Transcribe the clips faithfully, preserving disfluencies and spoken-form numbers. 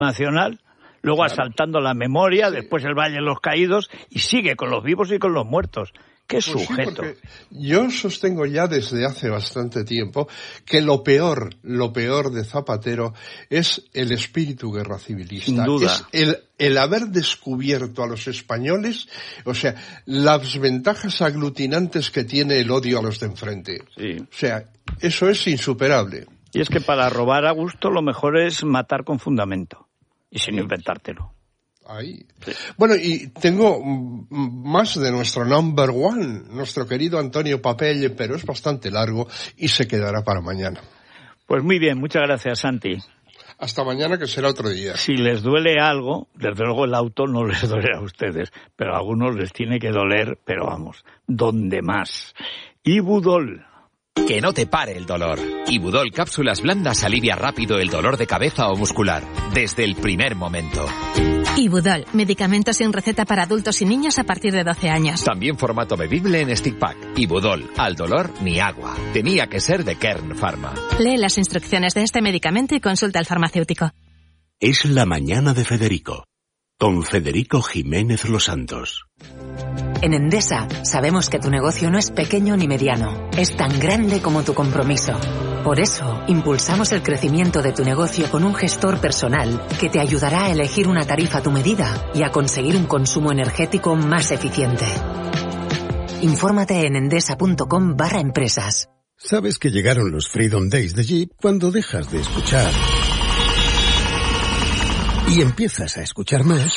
nacional, luego claro. asaltando la memoria, sí. después el Valle de los Caídos, y sigue con los vivos y con los muertos. ¡Qué pues sujeto! Sí, yo sostengo ya desde hace bastante tiempo que lo peor, lo peor de Zapatero es el espíritu guerra civilista. Sin duda. Es el, el haber descubierto a los españoles, o sea, las ventajas aglutinantes que tiene el odio a los de enfrente. Sí. O sea, eso es insuperable. Y es que para robar a gusto lo mejor es matar con fundamento y sin inventártelo. Ahí. Sí. Bueno, y tengo más de nuestro number one, nuestro querido Antonio Papelle, pero es bastante largo y se quedará para mañana. Pues muy bien, muchas gracias, Santi. Hasta mañana, que será otro día. Si les duele algo, desde luego el auto no les duele a ustedes, pero a algunos les tiene que doler, pero vamos, ¿dónde más? Ibudol. Que no te pare el dolor. Ibudol Cápsulas Blandas alivia rápido el dolor de cabeza o muscular, desde el primer momento. Ibudol, medicamento sin receta para adultos y niños a partir de doce años. También formato bebible en stick pack. Ibudol, al dolor ni agua. Tenía que ser de Kern Pharma. Lee las instrucciones de este medicamento y consulta al farmacéutico. Es la mañana de Federico, con Federico Jiménez Los Santos. En Endesa sabemos que tu negocio no es pequeño ni mediano, es tan grande como tu compromiso. Por eso, impulsamos el crecimiento de tu negocio con un gestor personal que te ayudará a elegir una tarifa a tu medida y a conseguir un consumo energético más eficiente. Infórmate en endesa.com barra empresas. Sabes que llegaron los Freedom Days de Jeep cuando dejas de escuchar y empiezas a escuchar más.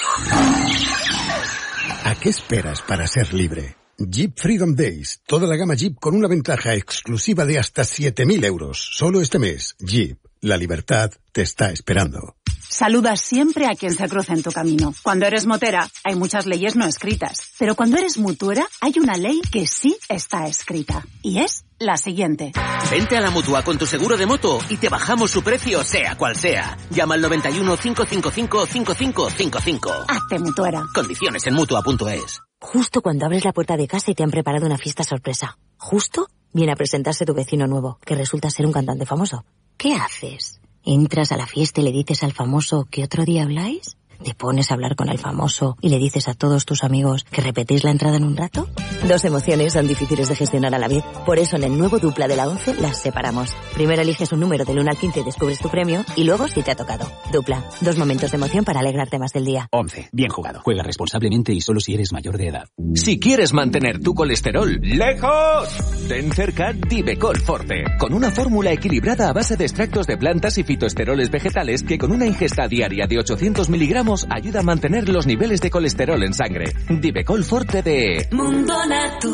¿A qué esperas para ser libre? Jeep Freedom Days. Toda la gama Jeep con una ventaja exclusiva de hasta siete mil euros. Solo este mes. Jeep. La libertad te está esperando. Saluda siempre a quien se cruza en tu camino. Cuando eres motera, hay muchas leyes no escritas. Pero cuando eres mutuera, hay una ley que sí está escrita. Y es la siguiente. Vente a la Mutua con tu seguro de moto y te bajamos su precio, sea cual sea. Llama al noventa y uno, cinco cinco cinco, cinco cinco cinco cinco. Hazte mutuera. Condiciones en Mutua punto es. Justo cuando abres la puerta de casa y te han preparado una fiesta sorpresa. Justo viene a presentarse tu vecino nuevo, que resulta ser un cantante famoso. ¿Qué haces? ¿Entras a la fiesta y le dices al famoso que otro día habláis? ¿Te pones a hablar con el famoso y le dices a todos tus amigos que repetís la entrada en un rato? Dos emociones son difíciles de gestionar a la vez. Por eso en el nuevo Dupla de la once las separamos. Primero eliges un número del uno al quince y descubres tu premio, y luego si te ha tocado. Dupla. Dos momentos de emoción para alegrarte más del día. once. Bien jugado. Juega responsablemente y solo si eres mayor de edad. Si quieres mantener tu colesterol lejos, ten cerca Divecol Forte, con una fórmula equilibrada a base de extractos de plantas y fitoesteroles vegetales que con una ingesta diaria de ochocientos miligramos ayuda a mantener los niveles de colesterol en sangre. Divecol Forte de Mundo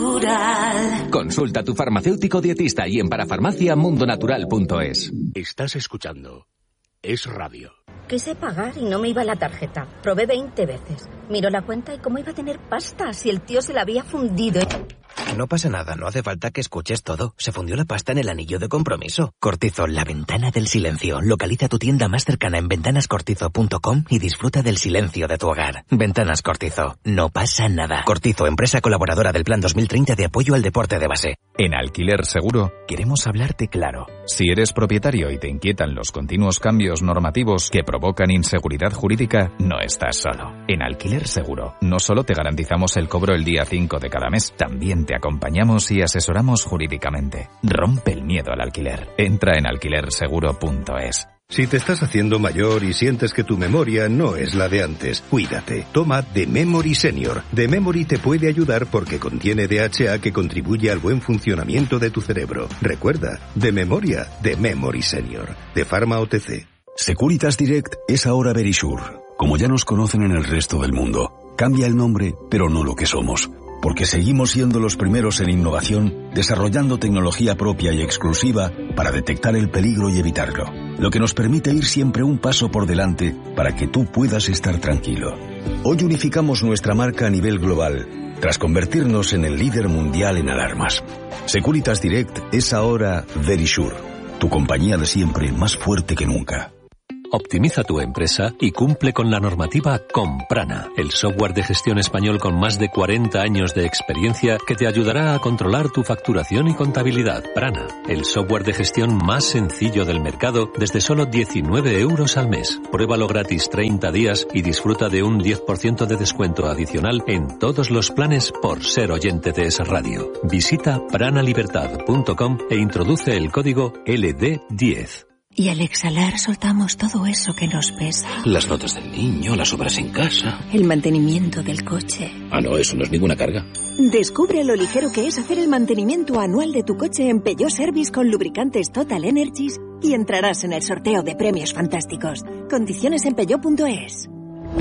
Natural. Consulta a tu farmacéutico dietista y en parafarmacia mundo natural punto es. Estás escuchando Es Radio. Quise pagar y no me iba la tarjeta. Probé veinte veces. Miró la cuenta y cómo iba a tener pasta si el tío se la había fundido. No pasa nada, no hace falta que escuches todo. Se fundió la pasta en el anillo de compromiso. Cortizo, la ventana del silencio. Localiza tu tienda más cercana en ventanas cortizo punto com y disfruta del silencio de tu hogar. Ventanas Cortizo, no pasa nada. Cortizo, empresa colaboradora del Plan dos mil treinta de apoyo al deporte de base. En Alquiler Seguro queremos hablarte claro. Si eres propietario y te inquietan los continuos cambios normativos que provocan inseguridad jurídica, no estás solo. En Alquiler Seguro no solo te garantizamos el cobro el día cinco de cada mes, también te acompañamos y asesoramos jurídicamente. Rompe el miedo al alquiler. Entra en alquiler seguro punto es. Si te estás haciendo mayor y sientes que tu memoria no es la de antes, cuídate. Toma The Memory Senior. The Memory te puede ayudar porque contiene D H A que contribuye al buen funcionamiento de tu cerebro. Recuerda, de memoria, The Memory Senior. De Pharma O T C. Securitas Direct es ahora Verisure. Como ya nos conocen en el resto del mundo, cambia el nombre, pero no lo que somos. Porque seguimos siendo los primeros en innovación, desarrollando tecnología propia y exclusiva para detectar el peligro y evitarlo. Lo que nos permite ir siempre un paso por delante para que tú puedas estar tranquilo. Hoy unificamos nuestra marca a nivel global, tras convertirnos en el líder mundial en alarmas. Securitas Direct es ahora Verisure, tu compañía de siempre más fuerte que nunca. optimiza tu empresa y cumple con la normativa con Prana, el software de gestión español con más de cuarenta años de experiencia que te ayudará a controlar tu facturación y contabilidad. Prana, el software de gestión más sencillo del mercado desde solo diecinueve euros al mes. Pruébalo gratis treinta días y disfruta de un diez por ciento de descuento adicional en todos los planes por ser oyente de Es Radio. Visita prana libertad punto com e introduce el código L D diez. Y al exhalar soltamos todo eso que nos pesa. Las notas del niño, las obras en casa. El mantenimiento del coche. Ah, no, eso no es ninguna carga. Descubre lo ligero que es hacer el mantenimiento anual de tu coche en Peugeot Service con lubricantes Total Energies y entrarás en el sorteo de premios fantásticos. Condiciones en peugeot punto es.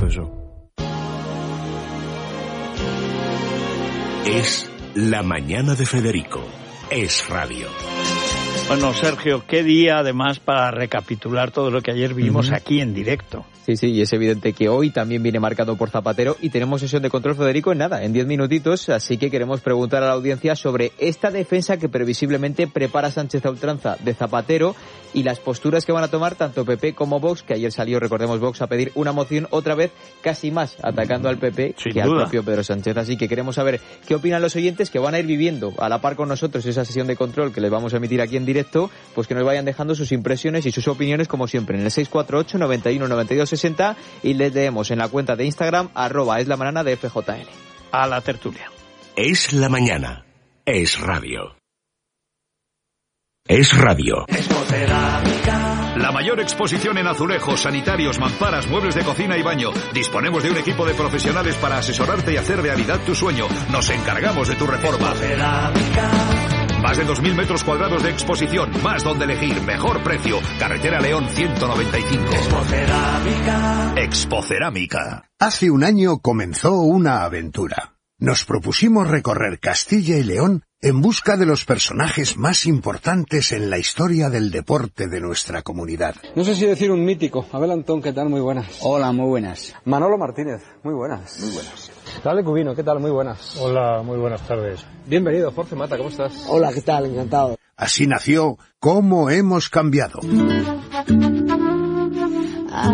Es la mañana de Federico. Es Radio. Bueno, Sergio, qué día además para recapitular todo lo que ayer vimos uh-huh. aquí en directo. Sí, sí, y es evidente que hoy también viene marcado por Zapatero y tenemos sesión de control, Federico, en nada, en diez minutitos, así que queremos preguntar a la audiencia sobre esta defensa que previsiblemente prepara Sánchez a ultranza de Zapatero y las posturas que van a tomar tanto P P como Vox, que ayer salió, recordemos, Vox a pedir una moción otra vez casi más atacando al P P Sin que duda. al propio Pedro Sánchez. Así que queremos saber qué opinan los oyentes que van a ir viviendo a la par con nosotros esa sesión de control que les vamos a emitir aquí en directo, pues que nos vayan dejando sus impresiones y sus opiniones como siempre en el seis cuatro ocho, noventa y uno, noventa y dos, sesenta y les leemos en la cuenta de Instagram arroba es la mañana de F J L. A la tertulia. Es la mañana. Es Radio. Es Radio. La mayor exposición en azulejos, sanitarios, mamparas, muebles de cocina y baño. Disponemos de un equipo de profesionales para asesorarte y hacer realidad tu sueño. Nos encargamos de tu reforma. Más de dos mil metros cuadrados de exposición, más donde elegir, mejor precio. Carretera León ciento noventa y cinco. Expocerámica. Expocerámica. Hace un año comenzó una aventura. Nos propusimos recorrer Castilla y León en busca de los personajes más importantes en la historia del deporte de nuestra comunidad. No sé si decir un mítico. Abel Antón, ¿qué tal? Muy buenas. Hola, muy buenas. Manolo Martínez, muy buenas. Muy buenas. Dale Cubino, ¿qué tal? Muy buenas. Hola, muy buenas tardes. Bienvenido, Jorge Mata, ¿cómo estás? Hola, ¿qué tal? Encantado. Así nació Cómo hemos cambiado. Ah,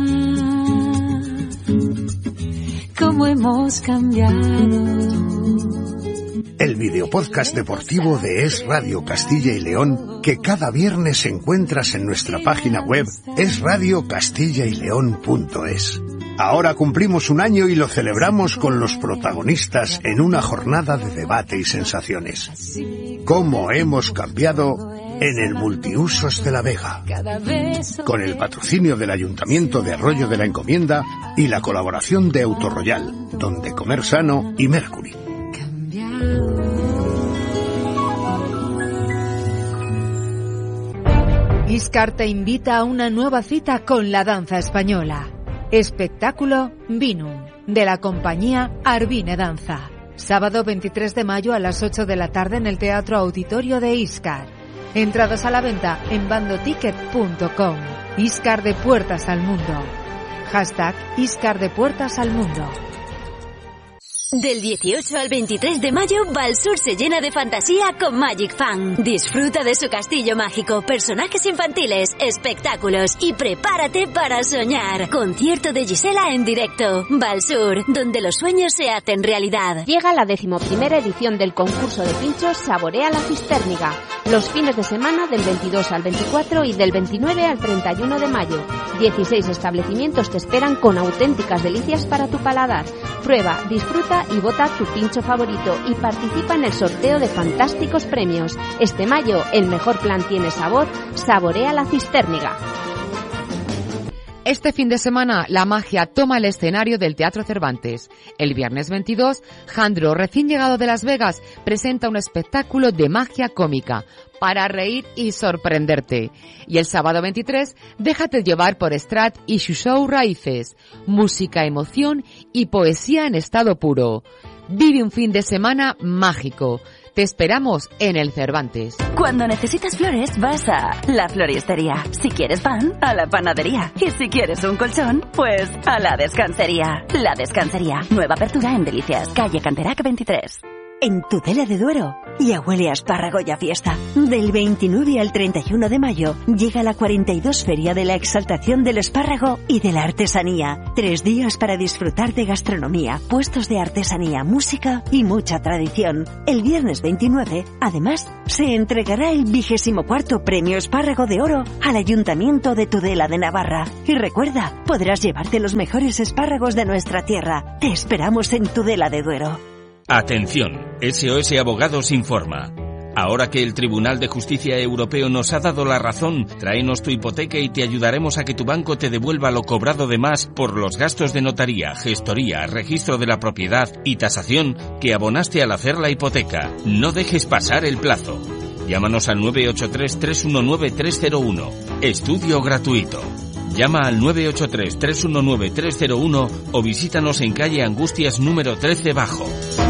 cómo hemos cambiado. El videopodcast deportivo de Es Radio Castilla y León, que cada viernes encuentras en nuestra página web es radio castilla y león punto es. Ahora cumplimos un año y lo celebramos con los protagonistas en una jornada de debate y sensaciones. ¿Cómo hemos cambiado en el Multiusos de la Vega? Con el patrocinio del Ayuntamiento de Arroyo de la Encomienda y la colaboración de Autorroyal, Donde Comer Sano y Mercury. Iscar te invita a una nueva cita con la danza española. Espectáculo Vinum, de la compañía Arvine Danza. Sábado veintitrés de mayo a las ocho de la tarde en el Teatro Auditorio de Iscar. Entradas a la venta en bandoticket punto com. Iscar de puertas al mundo. Hashtag Iscar de puertas al mundo. Del dieciocho al veintitrés de mayo, Valsur se llena de fantasía con Magic Fan. Disfruta de su castillo mágico, personajes infantiles, espectáculos y prepárate para soñar. Concierto de Gisela en directo. Valsur, donde los sueños se hacen realidad. Llega la decimoprimera edición del concurso de pinchos Saborea la Cistérniga. Los fines de semana del veintidós al veinticuatro y del veintinueve al treinta y uno de mayo. dieciséis establecimientos te esperan con auténticas delicias para tu paladar. Prueba, disfruta y vota tu pincho favorito y participa en el sorteo de fantásticos premios. Este mayo, el mejor plan tiene sabor, Saborea la Cistérniga. Este fin de semana, la magia toma el escenario del Teatro Cervantes. El viernes veintidós, Jandro, recién llegado de Las Vegas, presenta un espectáculo de magia cómica para reír y sorprenderte. Y el sábado veintitrés, déjate llevar por Strat y su show Raíces. Música, emoción y poesía en estado puro. Vive un fin de semana mágico. Te esperamos en el Cervantes. Cuando necesitas flores, vas a La Floristería. Si quieres pan, a la panadería. Y si quieres un colchón, pues a La Descansería. La Descansería. Nueva apertura en Delicias, calle Canterac veintitrés. en Tudela de Duero. Ya huele a espárrago y a fiesta. Del veintinueve al treinta y uno de mayo llega la cuarenta y dos Feria de la Exaltación del Espárrago y de la Artesanía. Tres días para disfrutar de gastronomía, puestos de artesanía, música y mucha tradición. El viernes veintinueve, además, se entregará el vigésimo cuarto Premio Espárrago de Oro al Ayuntamiento de Tudela de Navarra. Y recuerda, podrás llevarte los mejores espárragos de nuestra tierra. Te esperamos en Tudela de Duero. Atención, S O S Abogados informa. Ahora que el Tribunal de Justicia Europeo nos ha dado la razón, tráenos tu hipoteca y te ayudaremos a que tu banco te devuelva lo cobrado de más por los gastos de notaría, gestoría, registro de la propiedad y tasación que abonaste al hacer la hipoteca. No dejes pasar el plazo. Llámanos al nueve ocho tres, tres uno nueve, tres cero uno. Estudio gratuito. Llama al nueve ocho tres, tres uno nueve, tres cero uno o visítanos en calle Angustias número trece Bajo.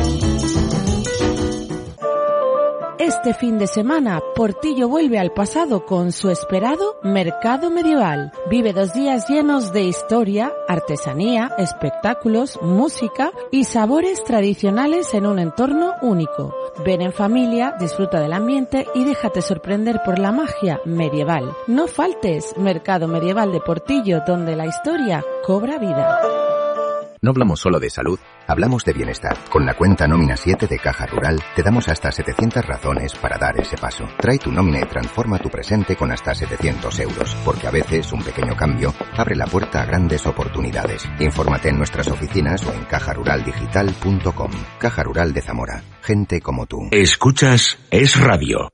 Este fin de semana, Portillo vuelve al pasado con su esperado Mercado Medieval. Vive dos días llenos de historia, artesanía, espectáculos, música y sabores tradicionales en un entorno único. Ven en familia, disfruta del ambiente y déjate sorprender por la magia medieval. No faltes, Mercado Medieval de Portillo, donde la historia cobra vida. No hablamos solo de salud, hablamos de bienestar. Con la cuenta Nómina siete de Caja Rural te damos hasta setecientas razones para dar ese paso. Trae tu nómina y transforma tu presente con hasta setecientos euros, porque a veces un pequeño cambio abre la puerta a grandes oportunidades. Infórmate en nuestras oficinas o en caja rural digital punto com. Caja Rural de Zamora. Gente como tú. Escuchas Es Radio.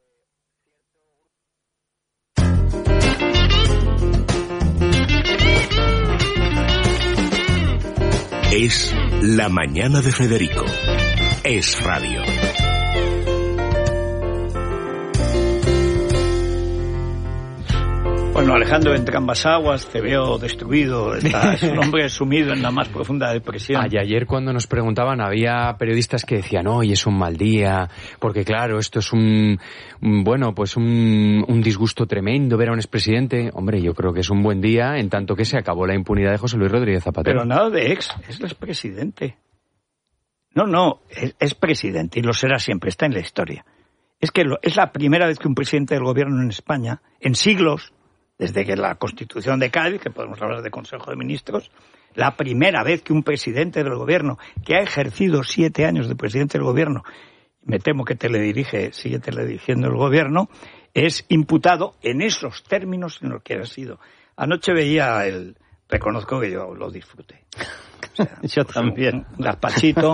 Es La Mañana de Federico. Es Radio. Bueno, Alejandro, entre ambas aguas, te veo destruido, estás un hombre sumido en la más profunda depresión. Ay, ayer cuando nos preguntaban había periodistas que decían, hoy es un mal día, porque claro, esto es un, un bueno, pues un, un disgusto tremendo ver a un expresidente. Hombre, yo creo que es un buen día en tanto que se acabó la impunidad de José Luis Rodríguez Zapatero. Pero nada de ex, es el expresidente. No, no, es, es presidente y lo será siempre, está en la historia. Es que lo, es la primera vez que un presidente del gobierno en España, en siglos, desde que la Constitución de Cádiz, que podemos hablar de Consejo de Ministros, la primera vez que un presidente del gobierno, que ha ejercido siete años de presidente del gobierno, me temo que teledirige, sigue teledirigiendo el gobierno, es imputado en esos términos en los que ha sido. Anoche veía el... Reconozco que yo lo disfruté. O sea, yo también. Un gazpachito,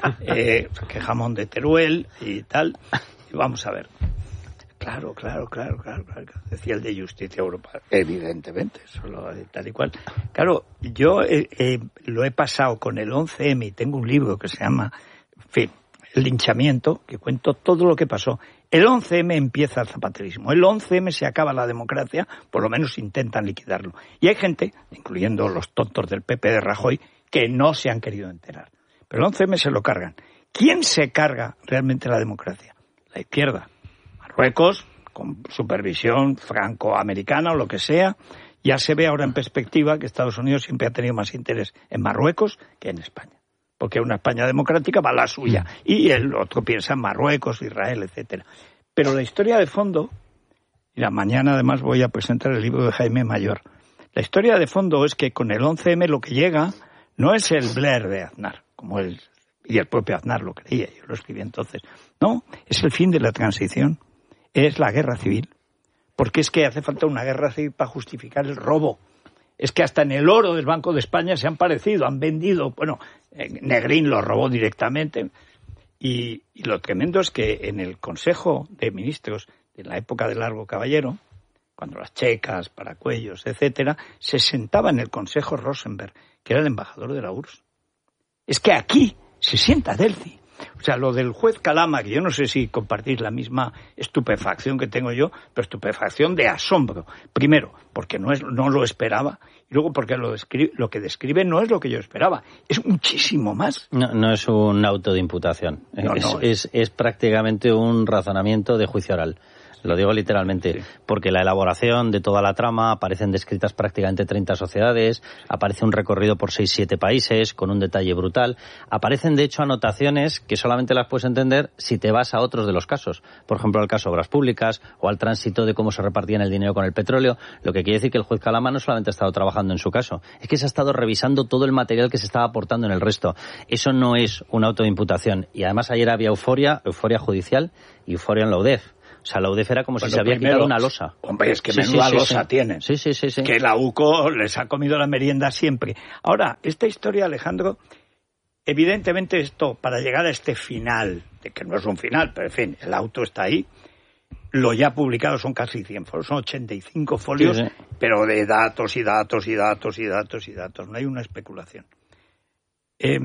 eh, que jamón de Teruel y tal. Y vamos a ver. Claro, claro, claro, claro, claro. Decía el de Justicia Europea. Evidentemente, solo tal y cual. Claro, yo eh, eh, lo he pasado con el once eme y tengo un libro que se llama, en fin, El linchamiento, que cuento todo lo que pasó. El once eme empieza el zapaterismo. El once eme se acaba la democracia, por lo menos intentan liquidarlo. Y hay gente, incluyendo los tontos del P P de Rajoy, que no se han querido enterar. Pero el once eme se lo cargan. ¿Quién se carga realmente la democracia? La izquierda. Marruecos, con supervisión franco-americana o lo que sea, ya se ve ahora en perspectiva que Estados Unidos siempre ha tenido más interés en Marruecos que en España. Porque una España democrática va a la suya. Y el otro piensa en Marruecos, Israel, etcétera. Pero la historia de fondo, y la mañana además voy a presentar el libro de Jaime Mayor, la historia de fondo es que con el once eme lo que llega no es el Blair de Aznar, como él, y el propio Aznar lo creía, yo lo escribí entonces. No, es el fin de la transición. Es la guerra civil, porque es que hace falta una guerra civil para justificar el robo. Es que hasta en el oro del Banco de España se han parecido, han vendido, bueno, Negrín lo robó directamente, y, y lo tremendo es que en el Consejo de Ministros de la época de Largo Caballero, cuando las checas, Paracuellos, etcétera, se sentaba en el Consejo Rosenberg, que era el embajador de la U R S S. Es que aquí se sienta Delphi. O sea, lo del juez Calama, que yo no sé si compartís la misma estupefacción que tengo yo, pero estupefacción de asombro. Primero, porque no es, no lo esperaba, y luego porque lo, describe, lo que describe no es lo que yo esperaba, es muchísimo más. No, no es un auto de imputación, no, es, no, es, es prácticamente un razonamiento de juicio oral. lo digo literalmente, sí. Porque la elaboración de toda la trama aparecen descritas prácticamente treinta sociedades, aparece un recorrido por seis siete países con un detalle brutal, aparecen de hecho anotaciones que solamente las puedes entender si te vas a otros de los casos, por ejemplo al caso Obras Públicas o al tránsito de cómo se repartían el dinero con el petróleo, lo que quiere decir que el juez Calama no solamente ha estado trabajando en su caso, es que se ha estado revisando todo el material que se estaba aportando en el resto. Eso no es una autoimputación. Y además ayer había euforia, euforia judicial y euforia en la U D E F. O sea, la U D E F era como bueno, si se había primero, quitado una losa. Hombre, es que sí, menuda sí, sí, losa sí. tienen. Sí, sí, sí, sí. Que la U C O les ha comido la merienda siempre. Ahora, esta historia, Alejandro, evidentemente esto, para llegar a este final, de que no es un final, pero en fin, el auto está ahí, lo ya publicado son casi cien folios, son ochenta y cinco folios, sí, sí. pero de datos y datos y datos y datos y datos. No hay una especulación. Eh,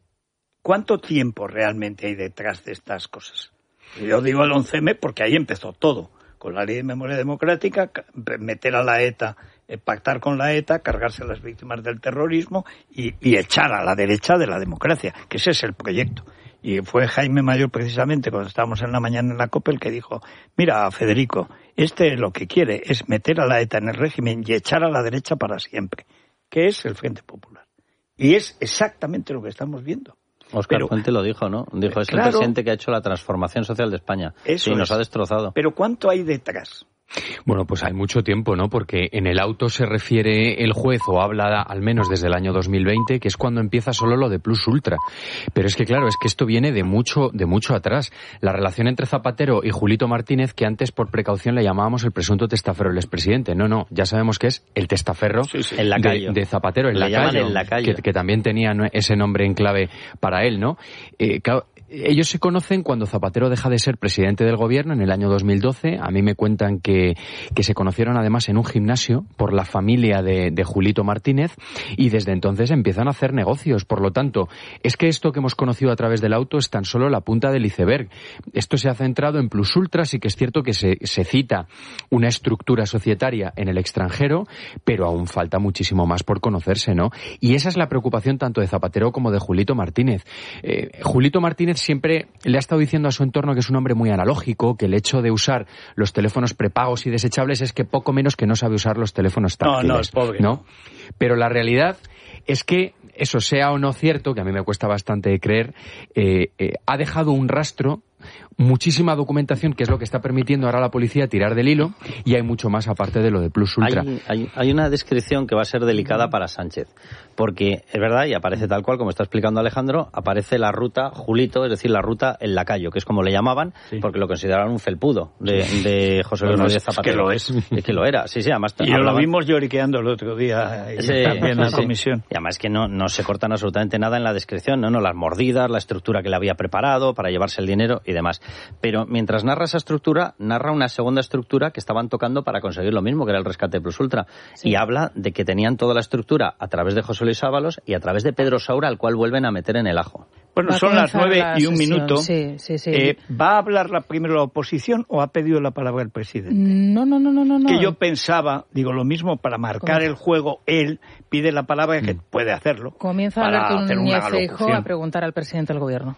¿Cuánto tiempo realmente hay detrás de estas cosas? Yo digo el once eme porque ahí empezó todo, con la Ley de Memoria Democrática, meter a la ETA, eh, pactar con la ETA, cargarse a las víctimas del terrorismo y, y echar a la derecha de la democracia, que ese es el proyecto. Y fue Jaime Mayor precisamente, cuando estábamos en la mañana en la COPE, el que dijo, mira, Federico, este lo que quiere es meter a la ETA en el régimen y echar a la derecha para siempre, que es el Frente Popular. Y es exactamente lo que estamos viendo. Óscar Pero, Fuente lo dijo, ¿no? Dijo, es claro, el presidente que ha hecho la transformación social de España. Eso sí, nos es. ha destrozado. Pero ¿cuánto hay detrás? Bueno, pues hay mucho tiempo, ¿no? Porque en el auto se refiere el juez, o habla al menos desde el año dos mil veinte, que es cuando empieza solo lo de Plus Ultra. Pero es que, claro, es que esto viene de mucho de mucho atrás. La relación entre Zapatero y Julito Martínez, que antes por precaución le llamábamos el presunto testaferro del expresidente. No, no, ya sabemos que es el testaferro sí, sí. El lacayo. De, de Zapatero, el le lacayo, el lacayo. Que, que también tenía ese nombre en clave para él, ¿no? Eh, claro, ellos se conocen cuando Zapatero deja de ser presidente del gobierno en el año dos mil doce. A mí me cuentan que, que se conocieron además en un gimnasio por la familia de, de Julito Martínez y desde entonces empiezan a hacer negocios. Por lo tanto, es que esto que hemos conocido a través del auto es tan solo la punta del iceberg. Esto se ha centrado en Plus Ultra, sí que es cierto que se, se cita una estructura societaria en el extranjero, pero aún falta muchísimo más por conocerse, ¿no? Y esa es la preocupación tanto de Zapatero como de Julito Martínez. Eh, Julito Martínez siempre le ha estado diciendo a su entorno que es un hombre muy analógico, que el hecho de usar los teléfonos prepagos y desechables es que poco menos que no sabe usar los teléfonos táctiles. No, no, es pobre. ¿No? Pero la realidad es que, eso sea o no cierto, que a mí me cuesta bastante creer, eh, eh, ha dejado un rastro, muchísima documentación, que es lo que está permitiendo ahora a la policía tirar del hilo, y hay mucho más aparte de lo de Plus Ultra. Hay, hay, hay una descripción que va a ser delicada para Sánchez, porque es verdad, y aparece tal cual como está explicando Alejandro, aparece la ruta Julito, es decir, la ruta El Lacayo, que es como le llamaban, sí. porque lo consideraban un felpudo de, de José Luis Rodríguez Zapatero. Es que lo es. Es que lo era, sí, sí, además... Y hablaban... lo vimos lloriqueando el otro día, y sí, también en la sí. comisión. Y además que no, no se cortan absolutamente nada en la descripción, no, no, las mordidas, la estructura que le había preparado para llevarse el dinero y demás. Pero mientras narra esa estructura, narra una segunda estructura que estaban tocando para conseguir lo mismo, que era el rescate Plus Ultra. Sí. Y habla de que tenían toda la estructura a través de José Luis Ábalos y a través de Pedro Saura, al cual vuelven a meter en el ajo. Bueno, son las nueve y un minuto. Sí, sí, sí. Eh, ¿Va a hablar la, primero la oposición o ha pedido la palabra el presidente? No, no, no, no, no. Que yo pensaba, digo lo mismo, para marcar ¿Cómo? el juego, él pide la palabra, que puede hacerlo. Comienza Alberto Núñez Feijóo a preguntar al presidente del gobierno.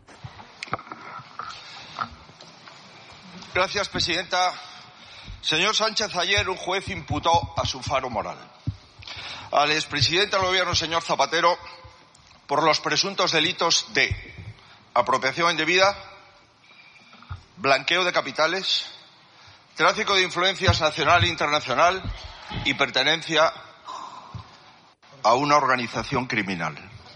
Gracias, presidenta. Señor Sánchez, ayer un juez imputó a su faro moral al expresidente del gobierno, señor Zapatero, por los presuntos delitos de apropiación indebida, blanqueo de capitales, tráfico de influencias nacional e internacional y pertenencia a una organización criminal.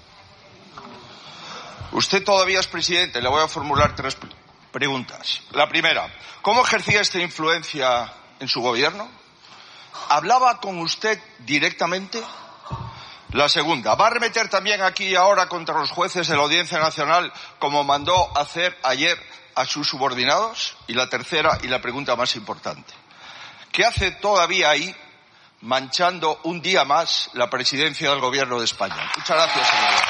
Usted todavía es presidente. Le voy a formular tres preguntas. La primera, ¿cómo ejercía esta influencia en su gobierno? ¿Hablaba con usted directamente? La segunda, ¿va a arremeter también aquí y ahora contra los jueces de la Audiencia Nacional como mandó hacer ayer a sus subordinados? Y la tercera, y la pregunta más importante, ¿qué hace todavía ahí manchando un día más la presidencia del Gobierno de España? Muchas gracias, señoría.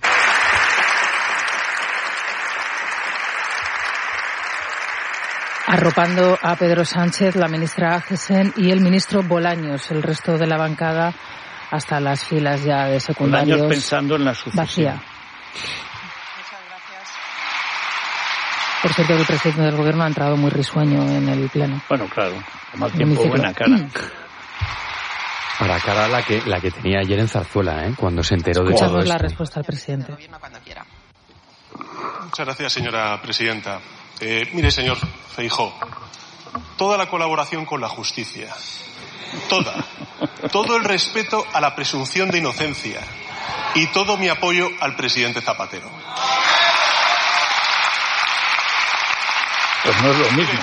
Arropando a Pedro Sánchez, la ministra Agesen y el ministro Bolaños, el resto de la bancada hasta las filas ya de secundarios. Bolaños pensando en la sucesión. Vacía. Por cierto, el presidente del gobierno ha entrado muy risueño en el pleno. Bueno, claro, con mal tiempo, buena cara. Para cara la que la que tenía ayer en Zarzuela, ¿eh? Cuando se enteró de todo Escuchamos la esto. respuesta del presidente. Muchas gracias, señora presidenta. Eh, mire, señor Feijóo, toda la colaboración con la justicia, toda, todo el respeto a la presunción de inocencia y todo mi apoyo al presidente Zapatero. Pues no es lo mismo.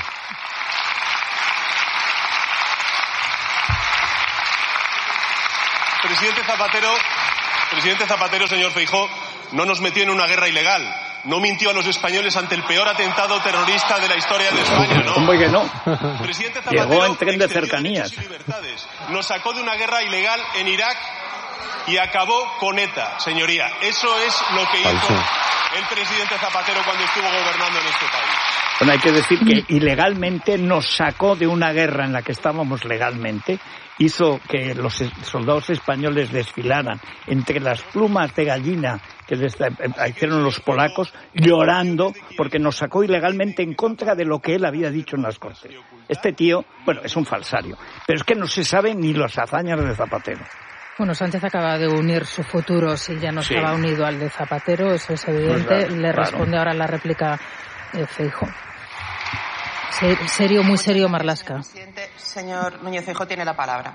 Presidente Zapatero, presidente Zapatero, señor Feijóo, no nos metió en una guerra ilegal. No mintió a los españoles ante el peor atentado terrorista de la historia de España, ¿no? ¿Cómo que no? Presidente Zapatero llegó en tren de cercanías. Nos sacó de una guerra ilegal en Irak y acabó con ETA, señoría. Eso es lo que hizo el presidente Zapatero cuando estuvo gobernando en este país. Bueno, hay que decir que ilegalmente nos sacó de una guerra en la que estábamos legalmente, hizo que los soldados españoles desfilaran entre las plumas de gallina que les hicieron los polacos, llorando porque nos sacó ilegalmente en contra de lo que él había dicho en las Cortes. Este tío, bueno, es un falsario, pero es que no se saben ni las hazañas de Zapatero. Bueno, Sánchez acaba de unir su futuro, si ya no Sí. estaba unido al de Zapatero, eso es evidente. Pues claro, Le claro. responde ahora la réplica de Feijóo. Se- serio, muy serio, Marlaska. Señor Núñez Feijóo tiene la palabra.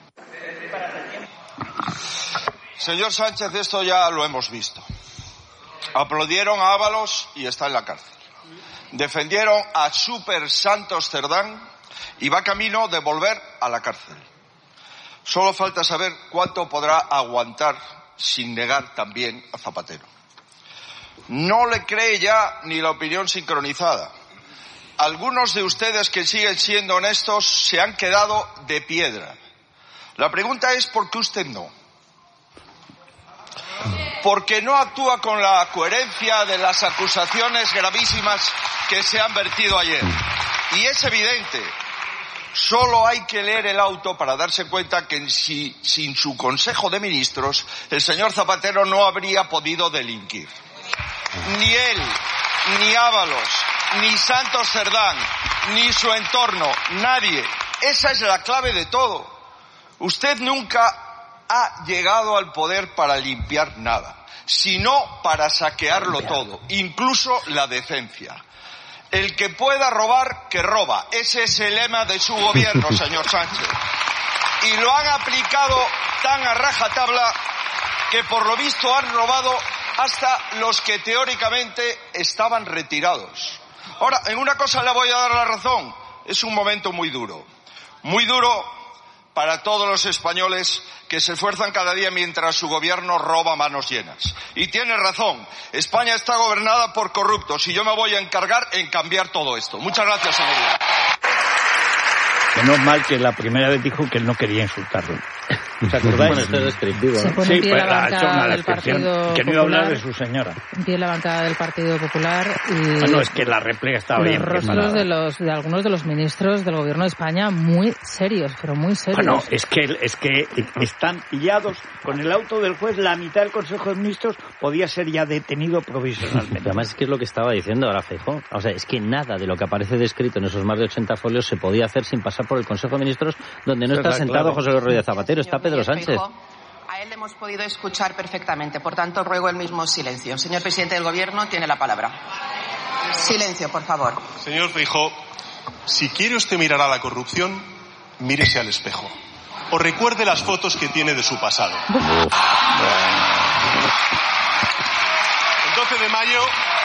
Señor Sánchez, esto ya lo hemos visto. Aplaudieron a Ábalos y está en la cárcel. Defendieron a Super Santos Cerdán y va camino de volver a la cárcel. Solo falta saber cuánto podrá aguantar sin negar también a Zapatero. No le cree ya ni la opinión sincronizada. Algunos de ustedes que siguen siendo honestos se han quedado de piedra. La pregunta es ¿por qué usted no? Porque no actúa con la coherencia de las acusaciones gravísimas que se han vertido ayer. Y es evidente, solo hay que leer el auto para darse cuenta que si, sin su Consejo de Ministros el señor Zapatero no habría podido delinquir. Ni él, ni Ábalos, ni Santos Cerdán, ni su entorno, nadie. Esa es la clave de todo. Usted nunca ha llegado al poder para limpiar nada, sino para saquearlo todo, incluso la decencia. El que pueda robar, que roba. Ese es el lema de su gobierno, señor Sánchez. Y lo han aplicado tan a rajatabla que por lo visto han robado hasta los que teóricamente estaban retirados. Ahora, en una cosa le voy a dar la razón. Es un momento muy duro. Muy duro para todos los españoles que se esfuerzan cada día mientras su gobierno roba manos llenas. Y tiene razón. España está gobernada por corruptos y yo me voy a encargar en cambiar todo esto. Muchas gracias, señoría. Menos mal que la primera vez dijo que él no quería insultarlo. ¿Os acordáis? Bueno, esto es descriptivo, Se ¿no? pone en Sí, pie pues la ha hecho bancada una del descripción Partido que no iba a hablar Popular. de su señora. En pie la bancada del Partido Popular y Ah, no, es que la réplica estaba los bien rostros preparada. de los de algunos de los ministros del gobierno de España muy serios, pero muy serios. Bueno, es que, es que están pillados con el auto del juez. La mitad del Consejo de Ministros podía ser ya detenido provisionalmente. Pero además es que es lo que estaba diciendo ahora Feijóo. O sea, es que nada de lo que aparece descrito en esos más de ochenta folios se podía hacer sin pasar por el Consejo de Ministros, donde no Esa está es la sentado clave. José Luis Rodríguez Zapatero, está Pedro Sánchez. A él le hemos podido escuchar perfectamente, por tanto ruego el mismo silencio. Señor presidente del Gobierno, tiene la palabra. Silencio, por favor. Señor Feijóo, si quiere usted mirar a la corrupción, mírese al espejo. O recuerde las fotos que tiene de su pasado. El doce de mayo...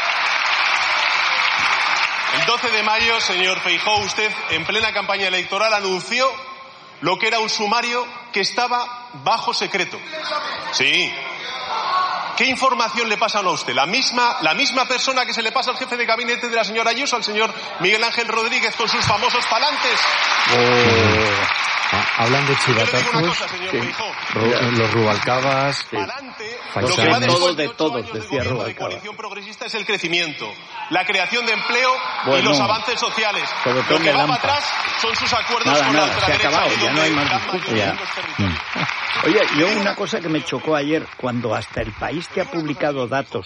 El doce de mayo, señor Feijóo, usted en plena campaña electoral anunció lo que era un sumario que estaba bajo secreto. Sí. ¿Qué información le pasan a usted? La misma, la misma persona que se le pasa al jefe de gabinete de la señora Ayuso, al señor Miguel Ángel Rodríguez, con sus famosos palantes. Ah, hablan de chivatazos, señor Feijóo. Ru- los Rubalcabas, Lo que va Faisanes. después de todos, ocho años de decía gobierno de Rubalcaba. coalición progresista es el crecimiento, la creación de empleo y Bueno, los avances sociales. sobre todo Lo en que el va para AMPA. atrás son sus acuerdos Nada, con la nada, se ha ultraderecha acabado, y ya donde no hay más la discurso. mayoría Ya. de los territorios. Oye, yo una cosa que me chocó ayer, cuando hasta El País, que ha publicado datos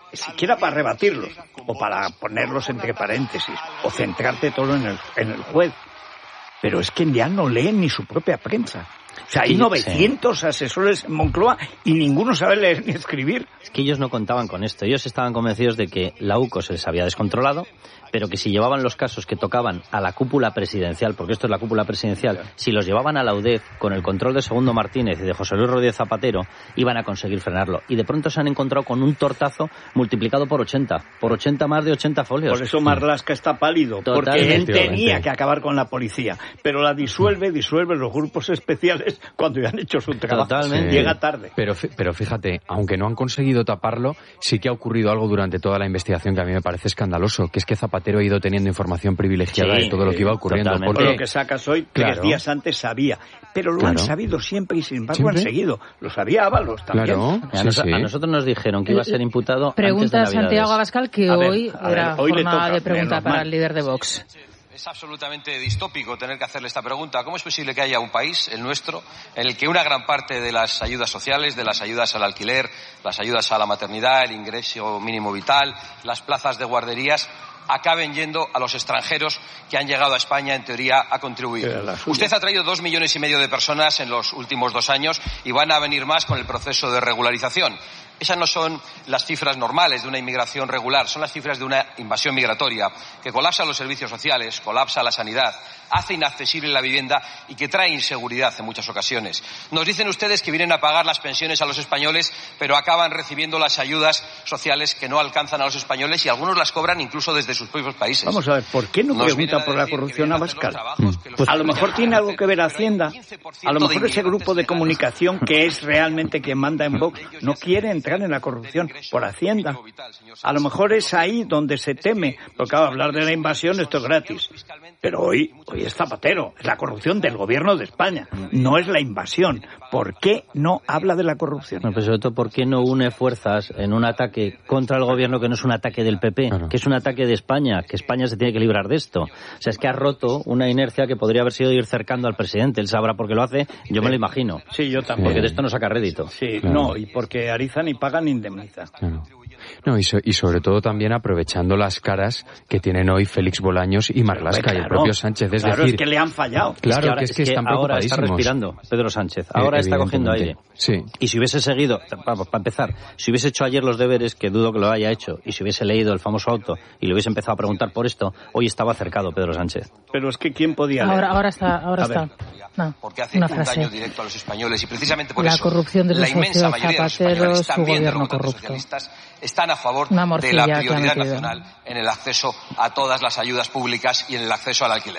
siquiera para rebatirlos, o para ponerlos entre paréntesis, o centrarte todo en el, en el juez. Pero es que ya no leen ni su propia prensa. O sea, hay novecientos sí. asesores en Moncloa y ninguno sabe leer ni escribir. Es que ellos no contaban con esto. Ellos estaban convencidos de que la U C O se les había descontrolado, pero que si llevaban los casos que tocaban a la cúpula presidencial, porque esto es la cúpula presidencial, si los llevaban a la U D E F con el control de Segundo Martínez y de José Luis Rodríguez Zapatero, iban a conseguir frenarlo. Y de pronto se han encontrado con un tortazo multiplicado por ochenta. Por ochenta más de ochenta folios. Por eso Marlaska está pálido, Totalmente. Porque él tenía que acabar con la policía. Pero la disuelve, disuelve los grupos especiales cuando ya han hecho su trabajo. Totalmente. Llega tarde. Pero, pero fíjate, aunque no han conseguido taparlo, sí que ha ocurrido algo durante toda la investigación que a mí me parece escandaloso, que es que Zapatero ha ido teniendo información privilegiada sí, de todo lo que iba ocurriendo. Porque lo que sacas hoy, claro, tres días antes sabía. Pero lo claro. han sabido siempre y sin embargo ¿Siempre? han seguido. Lo sabía Ábalos también. Claro. A, nos, sí. a nosotros nos dijeron que iba a ser imputado Pregunta antes de Santiago Abascal, que a ver, hoy a ver, era hoy jornada toca, de pregunta para el líder de Vox. Es absolutamente distópico tener que hacerle esta pregunta. ¿Cómo es posible que haya un país, el nuestro, en el que una gran parte de las ayudas sociales, de las ayudas al alquiler, las ayudas a la maternidad, el ingreso mínimo vital, las plazas de guarderías, acaben yendo a los extranjeros que han llegado a España, en teoría, a contribuir? Usted ha traído dos millones y medio de personas en los últimos dos años y van a venir más con el proceso de regularización. Esas no son las cifras normales de una inmigración regular, son las cifras de una invasión migratoria que colapsa los servicios sociales, colapsa la sanidad, hace inaccesible la vivienda y que trae inseguridad en muchas ocasiones. Nos dicen ustedes que vienen a pagar las pensiones a los españoles, pero acaban recibiendo las ayudas sociales que no alcanzan a los españoles y algunos las cobran incluso desde sus propios países. Vamos a ver, ¿por qué no Nos pregunta por la corrupción a Abascal? Pues a lo mejor tiene algo que ver Hacienda, a lo mejor ese grupo de comunicación que es realmente quien manda en Vox no quiere entrar en la corrupción por Hacienda. A lo mejor es ahí donde se teme, porque claro, hablar de la invasión esto es gratis. Pero hoy, hoy es Zapatero, es la corrupción del gobierno de España, no es la invasión. ¿Por qué no habla de la corrupción? No, pero sobre todo, ¿por qué no une fuerzas en un ataque contra el gobierno que no es un ataque del P P, claro, que es un ataque de España, que España se tiene que librar de esto? O sea, es que ha roto una inercia que podría haber sido ir cercando al presidente. Él sabrá por qué lo hace, yo me lo imagino. Sí, yo también. Porque de esto no saca rédito. Sí, claro. No, y porque Ariza ni paga ni indemniza. Claro. No, y, so, y sobre todo también aprovechando las caras que tienen hoy Félix Bolaños y Marlaska, claro, y el propio Sánchez. Es claro, decir, es que le han fallado. Claro, es que, es que, es que están ahora está preocupadísimos. respirando Pedro Sánchez, ahora está cogiendo aire. Sí. Y si hubiese seguido, para, para empezar, si hubiese hecho ayer los deberes, que dudo que lo haya hecho, y si hubiese leído el famoso auto y le hubiese empezado a preguntar por esto, hoy estaba acercado Pedro Sánchez. Pero es que ¿quién podía leer? Ahora, ahora está, ahora a está. Ver. No, porque hace una un frase. daño directo a los españoles y precisamente por la eso corrupción de la inmensa mayoría de los españoles, su también de los gobierno votantes corrupto. socialistas, están a favor Una de la prioridad nacional en el acceso a todas las ayudas públicas y en el acceso al alquiler.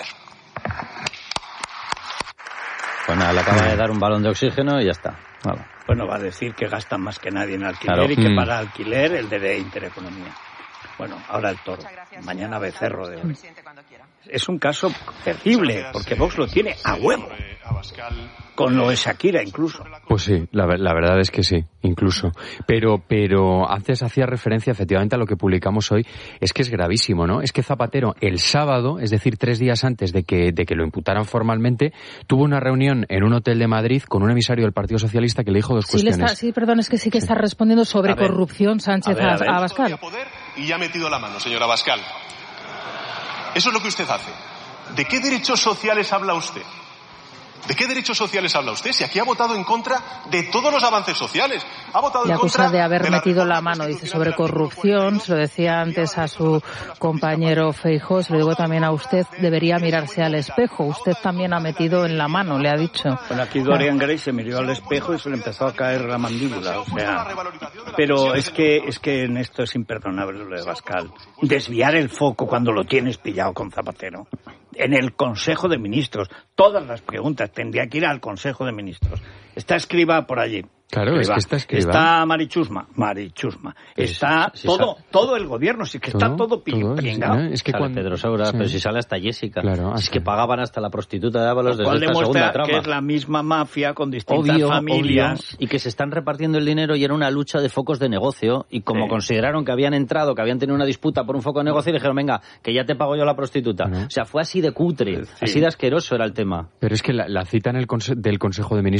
Bueno, le acaba de dar un balón de oxígeno y ya está. Vale. Bueno, va a decir que gastan más que nadie en alquiler, claro, y que mm. para alquiler el de Intereconomía. Bueno, ahora el toro, mañana Becerro de hoy. Es un caso terrible, porque Vox lo tiene a huevo. Con lo de Shakira incluso. Pues sí, la, la verdad es que sí, incluso. Pero, pero antes hacía referencia efectivamente a lo que publicamos hoy, es que es gravísimo, ¿no? Es que Zapatero el sábado, es decir, tres días antes de que, de que lo imputaran formalmente, tuvo una reunión en un hotel de Madrid con un emisario del Partido Socialista que le dijo dos sí, cuestiones. Le está, sí, perdón, es que sí que está respondiendo sobre corrupción Sánchez a, ver, a, ver. a Abascal. Y ya ha metido la mano, señor Abascal. Eso es lo que usted hace. ¿De qué derechos sociales habla usted? ¿De qué derechos sociales habla usted? Si aquí ha votado en contra de todos los avances sociales. Ha votado Le en acusa contra de haber de metido la mano, dice, sobre corrupción. Se lo decía antes a su compañero Feijóo, se lo digo también a usted, debería mirarse al espejo. Usted también ha metido en la mano, le ha dicho. Bueno, aquí Dorian Gray se miró al espejo y se le empezó a caer la mandíbula. O sea, pero es que, es que en esto es imperdonable lo de Abascal. Desviar el foco cuando lo tienes pillado con Zapatero. En el Consejo de Ministros. Todas las preguntas tendría que ir al Consejo de Ministros. Está Escrivá por allí. Claro, Escrivá. es que está Escrivá. Está Marichusma. Marichusma. Está sí, sí, todo sí. todo el gobierno. Sí que está todo, todo pringado. Sí, ¿no? Es que sale cuando... Pedro Saura, sí. Pero si sale hasta Jessica. Claro, es que pagaban hasta la prostituta de Ábalos desde esta segunda trama. Que es la misma mafia con distintas obvio, familias. Obvio. Y que se están repartiendo el dinero y era una lucha de focos de negocio. Y como sí. consideraron que habían entrado, que habían tenido una disputa por un foco de negocio, y dijeron, venga, que ya te pago yo la prostituta. Uh-huh. O sea, fue así de cutre, sí. así de asqueroso era el tema. Pero es que la, la cita en el conse- del Consejo de Ministros es gravísima.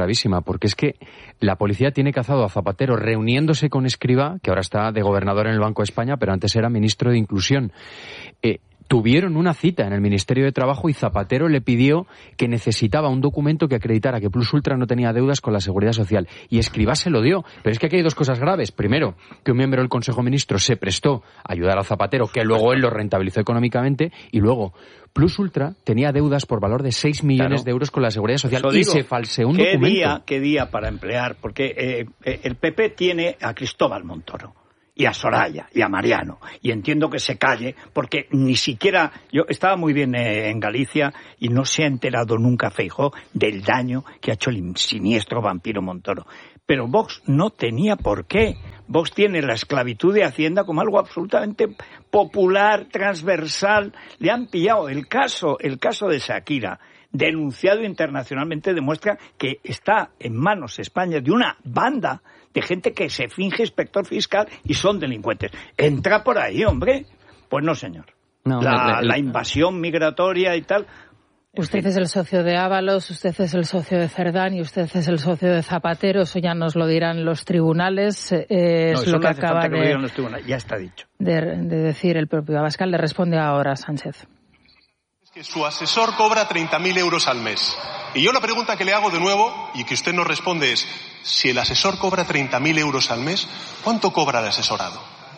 gravísima, porque es que la policía tiene cazado a Zapatero reuniéndose con Escrivá, que ahora está de gobernador en el Banco de España, pero antes era ministro de Inclusión. Eh, Tuvieron una cita en el Ministerio de Trabajo y Zapatero le pidió que necesitaba un documento que acreditara que Plus Ultra no tenía deudas con la Seguridad Social. Y Escrivá se lo dio. Pero es que aquí hay dos cosas graves. Primero, que un miembro del Consejo de Ministros se prestó a ayudar a Zapatero, que luego él lo rentabilizó económicamente. Y luego, Plus Ultra tenía deudas por valor de seis millones claro. de euros con la Seguridad Social. Eso y digo, se falseó un ¿qué documento. Día, ¿Qué día para emplear? Porque eh, el P P tiene a Cristóbal Montoro. Y a Soraya, y a Mariano. Y entiendo que se calle, porque ni siquiera... Yo estaba muy bien eh, en Galicia y no se ha enterado nunca Feijóo del daño que ha hecho el siniestro vampiro Montoro. Pero Vox no tenía por qué. Vox tiene la esclavitud de Hacienda como algo absolutamente popular, transversal. Le han pillado el caso, el caso de Shakira, denunciado internacionalmente, demuestra que está en manos España de una banda de gente que se finge inspector fiscal y son delincuentes. Entra por ahí, hombre. Pues no, señor. No, la, el, el... la invasión migratoria y tal. Usted es el socio de Ábalos, usted es el socio de Cerdán y usted es el socio de Zapatero. Eso ya nos lo dirán los tribunales. Eh, no, es lo que no acaba que de, lo los tribunales. Ya está dicho. De, de decir el propio Abascal. Le responde ahora Sánchez. Que su asesor cobra treinta mil euros al mes. Y yo la pregunta que le hago de nuevo, y que usted nos responde es, si el asesor cobra treinta mil euros al mes, ¿cuánto cobra el asesorado?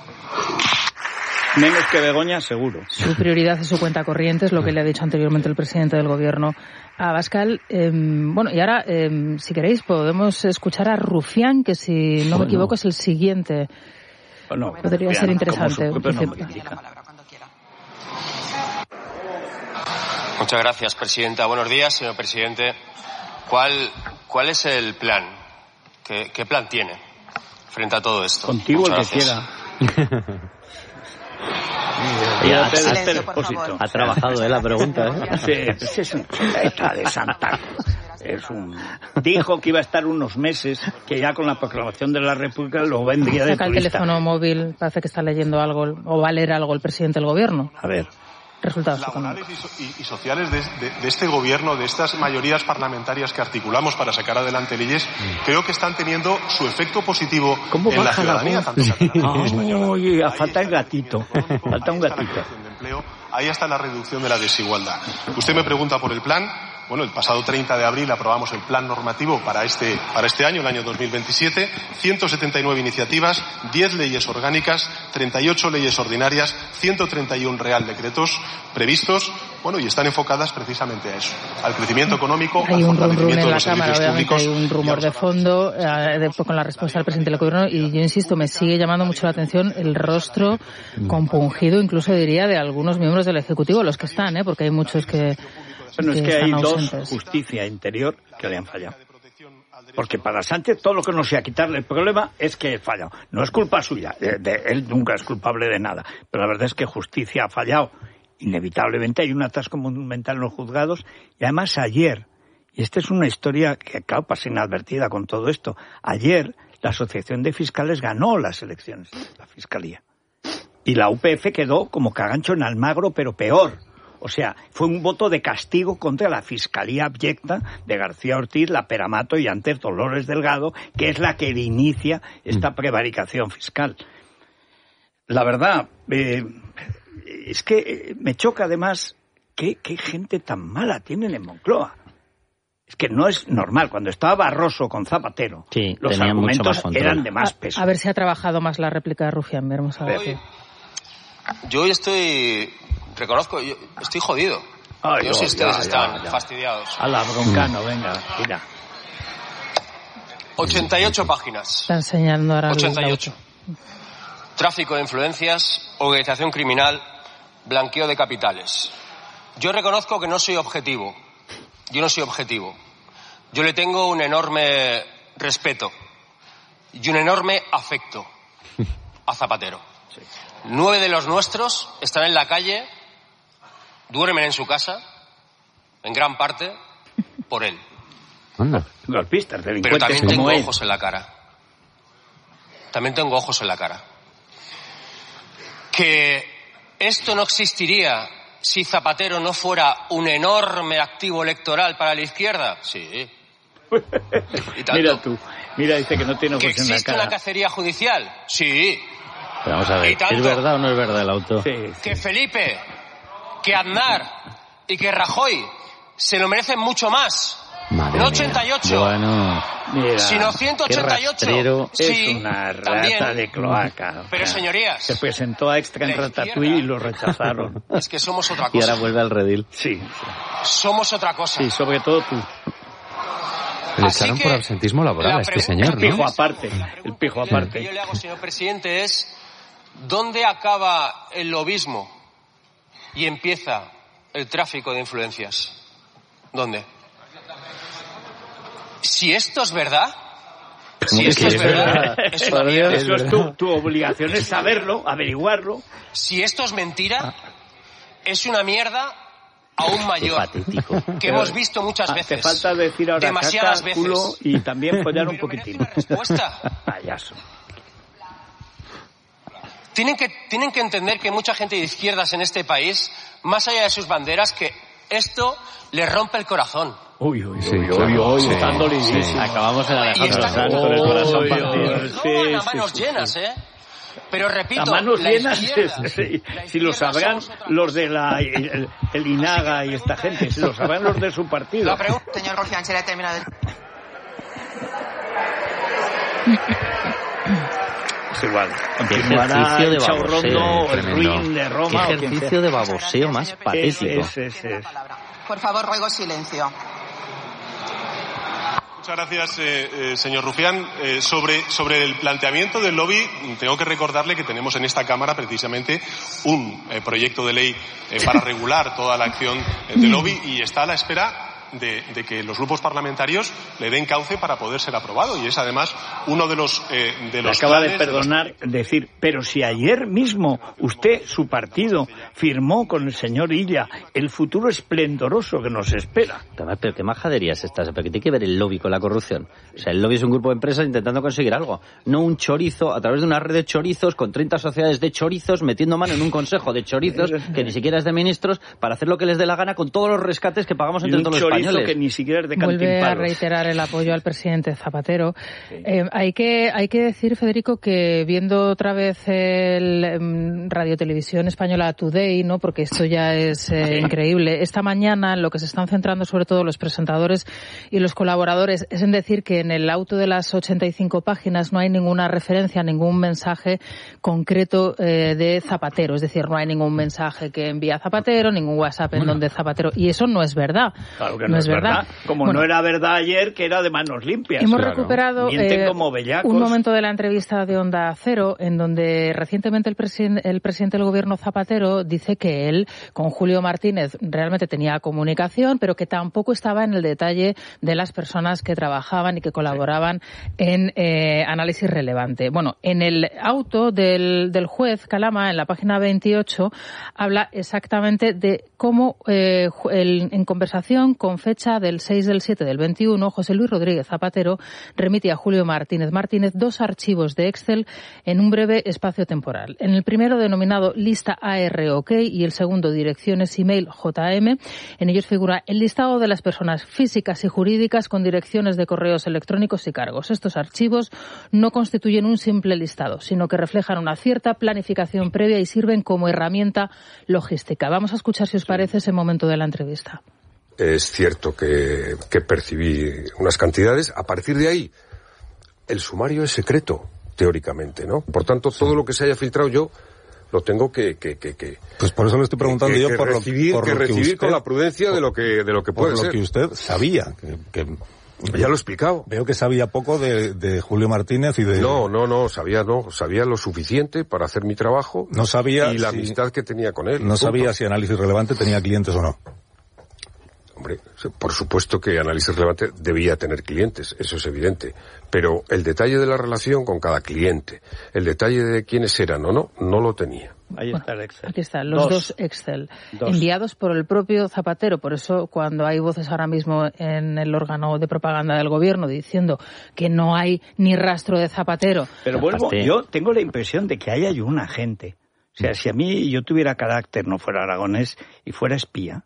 Menos que Begoña, seguro. Su prioridad es su cuenta corriente, es lo que le ha dicho anteriormente el presidente del Gobierno a Abascal. Eh, bueno, y ahora, eh, si queréis, podemos escuchar a Rufián, que si no bueno. me equivoco es el siguiente. Bueno, podría Rufián, ser interesante. Muchas gracias, presidenta. Buenos días, señor presidente. ¿Cuál, cuál es el plan? ¿Qué, qué plan tiene frente a todo esto? Contigo Muchas el que gracias. quiera. Ya, ha, ha trabajado, ¿eh? La pregunta, ¿eh? Sí, es un está de Santa. Es un... Dijo que iba a estar unos meses, que ya con la proclamación de la República lo vendría de Saca el teléfono móvil, parece que está leyendo algo, o va a leer algo el presidente del Gobierno. A ver. Resultados laborales y, so y, y sociales de, de, de este gobierno, de estas mayorías parlamentarias que articulamos para sacar adelante leyes, mm. creo que están teniendo su efecto positivo en la ciudadanía. La tanto sí. oh, oye, falta el gatito. Falta un gatito. Ahí está la reducción de la desigualdad. Usted me pregunta por el plan. Bueno, el pasado treinta de abril aprobamos el plan normativo para este, para este año, el año dos mil veintisiete, ciento setenta y nueve iniciativas, diez leyes orgánicas, treinta y ocho leyes ordinarias, ciento treinta y uno real decretos previstos, bueno, y están enfocadas precisamente a eso, al crecimiento económico, hay al un fortalecimiento en de los la Cámara, servicios públicos. Hay un rumor de fondo eh, de, con la respuesta del presidente del Gobierno y yo insisto, me sigue llamando mucho la atención el rostro compungido, incluso diría, de algunos miembros del Ejecutivo, los que están, ¿eh? Porque hay muchos que... Bueno, es que hay dos justicia interior que le han fallado. Porque para Sánchez todo lo que no sea quitarle el problema es que ha fallado. No es culpa suya, de, de, él nunca es culpable de nada. Pero la verdad es que justicia ha fallado. Inevitablemente hay un atasco monumental en los juzgados. Y además ayer, y esta es una historia que claro, pasa inadvertida con todo esto, ayer la Asociación de Fiscales ganó las elecciones, la Fiscalía. Y la U P F quedó como cagancho en Almagro, pero peor. O sea, fue un voto de castigo contra la Fiscalía abyecta de García Ortiz, la Peramato y antes Dolores Delgado, que es la que inicia esta prevaricación fiscal. La verdad, eh, es que me choca además qué, qué gente tan mala tienen en Moncloa. Es que no es normal. Cuando estaba Barroso con Zapatero, sí, los argumentos eran de más peso. A, a ver si ha trabajado más la réplica de Rufián. Vamos a ver. Hoy, yo hoy estoy... Reconozco, yo estoy jodido. Ay, yo sé si ustedes ya, están ya, ya. fastidiados. A la broncano, mm. venga, mira. ochenta y ocho páginas. Está enseñando ahora ochenta y ocho. Tráfico de influencias, organización criminal, blanqueo de capitales. Yo reconozco que no soy objetivo. Yo no soy objetivo. Yo le tengo un enorme respeto y un enorme afecto a Zapatero. Sí. Nueve de los nuestros están en la calle, duermen en su casa, en gran parte, por él. Anda. Golpistas, delincuentes. Pero también tengo él. ojos en la cara. También tengo ojos en la cara. Que esto no existiría si Zapatero no fuera un enorme activo electoral para la izquierda. Sí. Mira tú, mira, dice que no tiene ojos ¿Que en la existe cara. una cacería judicial? Sí. Pero vamos a ver, ¿Y tanto? ¿es verdad o no es verdad el auto? Sí, Que Felipe, que Aznar y que Rajoy se lo merecen mucho más. Madre no mía. ochenta y ocho, Bueno, Mira, sino ciento ochenta y qué ocho. rastrero. es Sí, una rata también. de cloaca. Pero señorías, Se presentó a Extra en la Ratatouille y lo rechazaron. es que somos otra y ahora cosa. vuelve al redil. Sí, Somos otra cosa. sí, sobre todo tú. Le Así echaron que por absentismo laboral la a este pregunta señor, El ¿no? pijo aparte, el pijo que aparte. yo le hago, señor presidente, es ¿dónde acaba el lobismo y empieza el tráfico de influencias? ¿Dónde? Si esto es verdad, si esto es verdad, es una mierda. Eso es tu, tu obligación, es saberlo, averiguarlo. Si esto es mentira, es una mierda aún mayor, patético. que hemos visto muchas Ah, veces. te falta decir ahora demasiadas caca, veces. culo y también follar un poquitín. Respuesta. Payaso. Tienen que, tienen que entender que mucha gente de izquierdas en este país, más allá de sus banderas, que esto les rompe el corazón. Uy, uy, Sí, uy, claro, uy, uy, sí, están sí. dolidísimos. Acabamos en Y Alejandro está- Sanz con el corazón Uy, partido. uy, No sí, van a sí, manos sí, llenas, sí. ¿eh? Pero repito, A manos la llenas, izquierda- sí, la si lo izquierda sabrán somos otra los de la, el, el INAGA y esta gente, si lo sabrán los de su partido. La pregunta, Señor Rufián, se le ha terminado el... Es igual. Qué Continuará ejercicio de el Chaurrondo, baboseo. el Tremendo. Ruin de Qué Roma o quien ejercicio sea. de baboseo más Es, patético. es, es, es. Por favor, ruego silencio. Muchas gracias, eh, eh, señor Rufián. Eh, sobre, sobre el planteamiento del lobby, tengo que recordarle que tenemos en esta Cámara precisamente un eh, proyecto de ley eh, para regular toda la acción eh, del lobby y está a la espera de, de que los grupos parlamentarios le den cauce para poder ser aprobado. Y es además uno de los, eh, de Le los acaba de planes de los- perdonar, decir, pero si ayer mismo usted, su partido, firmó con el señor Illa el futuro esplendoroso que nos espera. Pero, pero qué majadería es esta, pero que tiene que ver el lobby con la corrupción. O sea, el lobby es un grupo de empresas intentando conseguir algo, no un chorizo a través de una red de chorizos con treinta sociedades de chorizos metiendo mano en un consejo de chorizos que ni siquiera es de ministros para hacer lo que les dé la gana con todos los rescates que pagamos Y entre un todos los chorizo españoles. que ni siquiera es de Vuelve a Cantimpalos. reiterar el apoyo al presidente Zapatero. Eh, hay que hay que decir, Federico, que viendo otra vez el um, Radio Televisión Española Today, ¿no? Porque esto ya es eh, increíble. Esta mañana en lo que se están centrando sobre todo los presentadores y los colaboradores es en decir que en el auto de las ochenta y cinco páginas no hay ninguna referencia, ningún mensaje concreto eh, de Zapatero. Es decir, no hay ningún mensaje que envía Zapatero, ningún WhatsApp en donde Zapatero. Y eso no es verdad. Claro que no, es verdad. Como Bueno, no era verdad ayer, que era de manos limpias. hemos Claro. recuperado Mienten eh, como bellacos. un momento de la entrevista de Onda Cero en donde recientemente el, presiden- el presidente del gobierno Zapatero dice que él con Julio Martínez realmente tenía comunicación, pero que tampoco estaba en el detalle de las personas que trabajaban y que colaboraban en eh, análisis relevante. Bueno, en el auto del, del juez Calama, en la página veintiocho, habla exactamente de cómo eh, ju- el- en conversación con fecha del seis del siete del veintiuno, José Luis Rodríguez Zapatero remite a Julio Martínez Martínez dos archivos de Excel en un breve espacio temporal. En el primero, denominado lista A R OK, y el segundo, direcciones email J M, en ellos figura el listado de las personas físicas y jurídicas con direcciones de correos electrónicos y cargos. Estos archivos no constituyen un simple listado, sino que reflejan una cierta planificación previa y sirven como herramienta logística. Vamos a escuchar, si os parece, ese momento de la entrevista. Es cierto que, que percibí unas cantidades. A partir de ahí, el sumario es secreto, teóricamente, ¿no? Por tanto, todo lo que se haya filtrado yo lo tengo que... que, que, que pues por eso le estoy preguntando que, yo que por recibir, lo, por que lo que recibir usted, con la prudencia de lo que, de lo que puede por lo ser. que usted sabía. Que, que, ya lo he explicado. Veo que sabía poco de, de Julio Martínez y de... No, no, no, sabía no, sabía lo suficiente para hacer mi trabajo. No sabía y la si, amistad que tenía con él. No punto. sabía si Análisis Relevante tenía clientes o no. Hombre, por supuesto que Análisis Relevante debía tener clientes, eso es evidente. Pero el detalle de la relación con cada cliente, el detalle de quiénes eran o no, no lo tenía. Ahí está el Excel. Aquí están los dos, dos Excel, dos. enviados por el propio Zapatero. Por eso, cuando hay voces ahora mismo en el órgano de propaganda del gobierno diciendo que no hay ni rastro de Zapatero. Pero vuelvo, yo tengo la impresión de que ahí hay un agente. O sea, si a mí yo tuviera carácter, no fuera aragonés y fuera espía,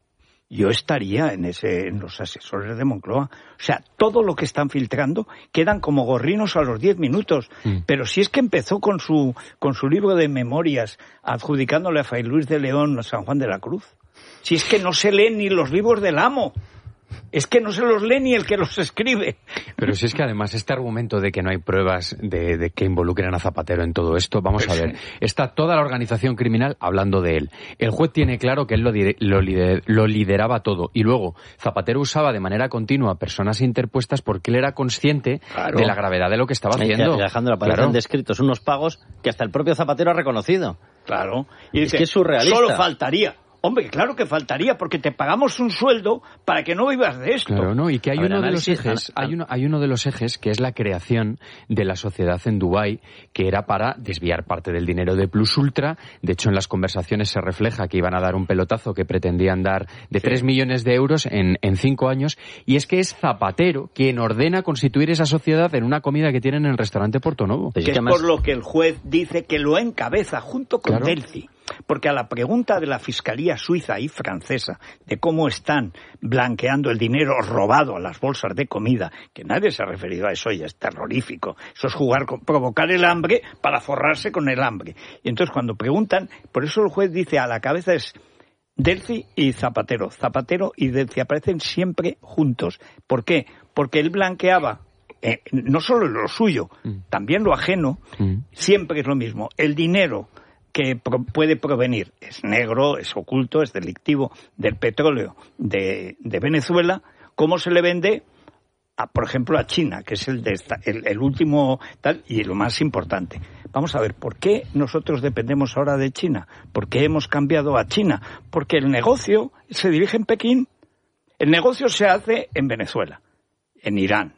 yo estaría en ese en los asesores de Moncloa. O sea, todo lo que están filtrando quedan como gorrinos a los diez minutos. Mm. Pero si es que empezó con su con su libro de memorias adjudicándole a Fray Luis de León a San Juan de la Cruz. Si es que no se leen ni los libros del amo. Es que no se los lee ni el que los escribe. Pero si es que además este argumento de que no hay pruebas de, de que involucren a Zapatero en todo esto, vamos pues a ver, sí. Está toda la organización criminal hablando de él. El juez tiene claro que él lo, lo, lider, lo lideraba todo. Y luego Zapatero usaba de manera continua personas interpuestas porque él era consciente claro. de la gravedad de lo que estaba haciendo. Y Alejandro, aparecen claro. descritos unos pagos que hasta el propio Zapatero ha reconocido. Claro. Y es dice, que es surrealista. Solo faltaría. Hombre, claro que faltaría, porque te pagamos un sueldo para que no vivas de esto. Claro, ¿no? Y que hay ver, uno de los ejes, hay uno, hay uno de los ejes que es la creación de la sociedad en Dubái, que era para desviar parte del dinero de Plus Ultra. De hecho, en las conversaciones se refleja que iban a dar un pelotazo que pretendían dar de tres millones de euros en, en cinco años. Y es que es Zapatero quien ordena constituir esa sociedad en una comida que tienen en el restaurante Portonovo. Que es, es por lo que el juez dice que lo encabeza junto con claro. Delcy. Porque a la pregunta de la Fiscalía suiza y francesa de cómo están blanqueando el dinero robado a las bolsas de comida, que nadie se ha referido a eso y es terrorífico. Eso es jugar con, provocar el hambre para forrarse con el hambre. Y entonces cuando preguntan, por eso el juez dice a la cabeza es Delcy y Zapatero. Zapatero y Delcy aparecen siempre juntos. ¿Por qué? Porque él blanqueaba eh, no solo lo suyo, mm. también lo ajeno, mm. siempre es lo mismo. El dinero que pro- puede provenir, es negro, es oculto, es delictivo, del petróleo de, de Venezuela, ¿cómo se le vende? A, por ejemplo, a China, que es el, de esta, el, el último tal y lo más importante. Vamos a ver, ¿por qué nosotros dependemos ahora de China? ¿Por qué hemos cambiado a China? Porque el negocio se dirige en Pekín. El negocio se hace en Venezuela, en Irán,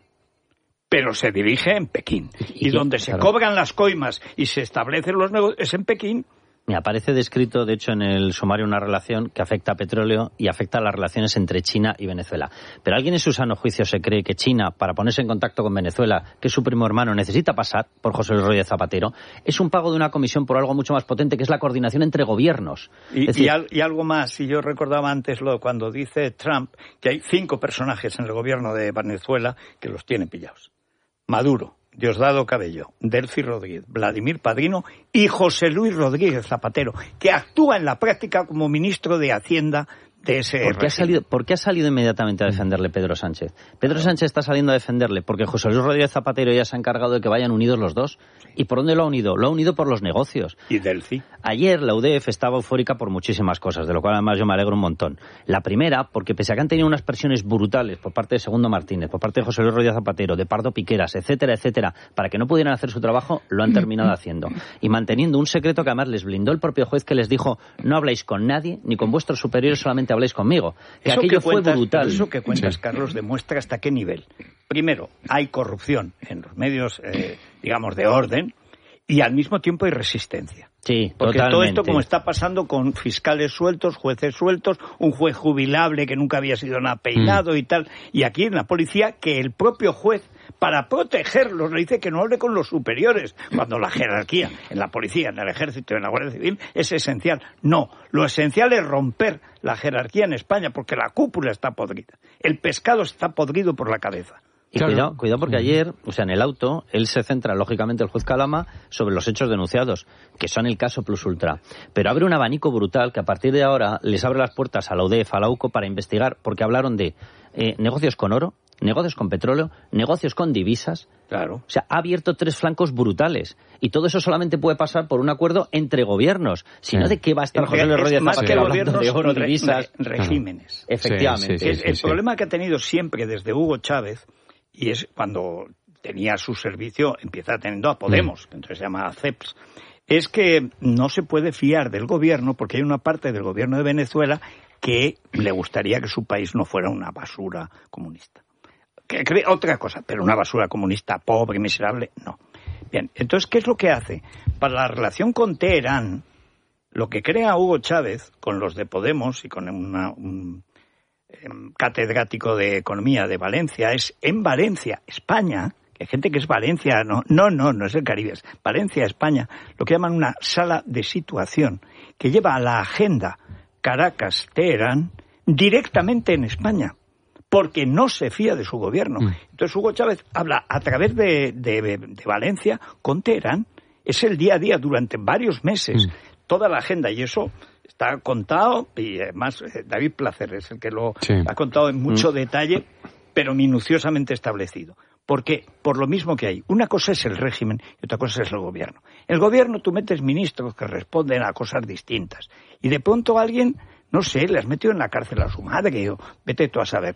pero se dirige en Pekín. Y, y donde se claro. cobran las coimas y se establecen los negocios es en Pekín. Me aparece descrito, de hecho, en el sumario una relación que afecta a petróleo y afecta a las relaciones entre China y Venezuela. Pero alguien en su sano juicio se cree que China, para ponerse en contacto con Venezuela, que es su primo hermano, necesita pasar por José Luis Rodríguez Zapatero. Es un pago de una comisión por algo mucho más potente, que es la coordinación entre gobiernos. Y, es decir, y, al, y algo más, y yo recordaba antes lo cuando dice Trump que hay cinco personajes en el gobierno de Venezuela que los tienen pillados. Maduro, Diosdado Cabello, Delcy Rodríguez, Vladimir Padrino y José Luis Rodríguez Zapatero, que actúa en la práctica como ministro de Hacienda de ese ¿Por qué, ha salido, ¿Por qué ha salido inmediatamente a defenderle Pedro Sánchez? Pedro claro. Sánchez está saliendo a defenderle porque José Luis Rodríguez Zapatero ya se ha encargado de que vayan unidos los dos. ¿Y por dónde lo ha unido? Lo ha unido por los negocios. Y Delcy. Ayer la U D F estaba eufórica por muchísimas cosas, de lo cual además yo me alegro un montón. La primera, porque pese a que han tenido unas presiones brutales por parte de Segundo Martínez, por parte de José Luis Rodríguez Zapatero, de Pardo Piqueras, etcétera, etcétera, para que no pudieran hacer su trabajo, lo han terminado haciendo. Y manteniendo un secreto que además les blindó el propio juez, que les dijo, no habláis con nadie, ni con vuestros superiores, solamente habláis conmigo. Que eso aquello que cuentas, fue brutal. Eso que cuentas, sí. Carlos, demuestra hasta qué nivel. Primero, hay corrupción en los medios, eh, digamos, de orden, y al mismo tiempo hay resistencia. Sí, porque totalmente. todo esto, como está pasando con fiscales sueltos, jueces sueltos, un juez jubilable que nunca había sido nada peinado mm. y tal, y aquí en la policía, que el propio juez, para protegerlos, le dice que no hable con los superiores, cuando la jerarquía en la policía, en el ejército, en la Guardia Civil, es esencial. No, lo esencial es romper la jerarquía en España, porque la cúpula está podrida. El pescado está podrido por la cabeza. Y claro. cuidado, cuidado porque ayer, o sea, en el auto, él se centra, lógicamente, el juez Calama, sobre los hechos denunciados, que son el caso Plus Ultra. Pero abre un abanico brutal que a partir de ahora les abre las puertas a la U D F, a la U C O, para investigar, porque hablaron de eh, negocios con oro, negocios con petróleo, negocios con divisas. Claro. O sea, ha abierto tres flancos brutales. Y todo eso solamente puede pasar por un acuerdo entre gobiernos. Si no, ¿de qué va a estar José Luis Rodríguez Zapatero? Más que gobiernos, de oro, divisas, re, regímenes. Claro. Efectivamente. Sí, sí, sí, el, el sí, problema sí. que ha tenido siempre desde Hugo Chávez, y es cuando tenía su servicio, empieza teniendo a Podemos, que entonces se llama C E P S, es que no se puede fiar del gobierno, porque hay una parte del gobierno de Venezuela que le gustaría que su país no fuera una basura comunista. Que cree otra cosa, pero una basura comunista pobre, miserable, no. Bien, entonces, ¿qué es lo que hace? Para la relación con Teherán, lo que crea Hugo Chávez con los de Podemos y con una, un catedrático de Economía de Valencia es en Valencia, España, que hay gente que es Valencia, no, no, no, no es el Caribe, es Valencia, España, lo que llaman una sala de situación, que lleva a la agenda Caracas-Teherán directamente en España, porque no se fía de su gobierno. Mm. Entonces Hugo Chávez habla a través de, de, de Valencia con Teherán. Es el día a día durante varios meses, mm. toda la agenda, y eso está contado, y además David Placer es el que lo sí. ha contado en mucho mm. detalle, pero minuciosamente establecido. Porque, por lo mismo que hay, una cosa es el régimen y otra cosa es el gobierno. En el gobierno tú metes ministros que responden a cosas distintas. Y de pronto alguien, no sé, le has metido en la cárcel a su madre, o vete tú a saber.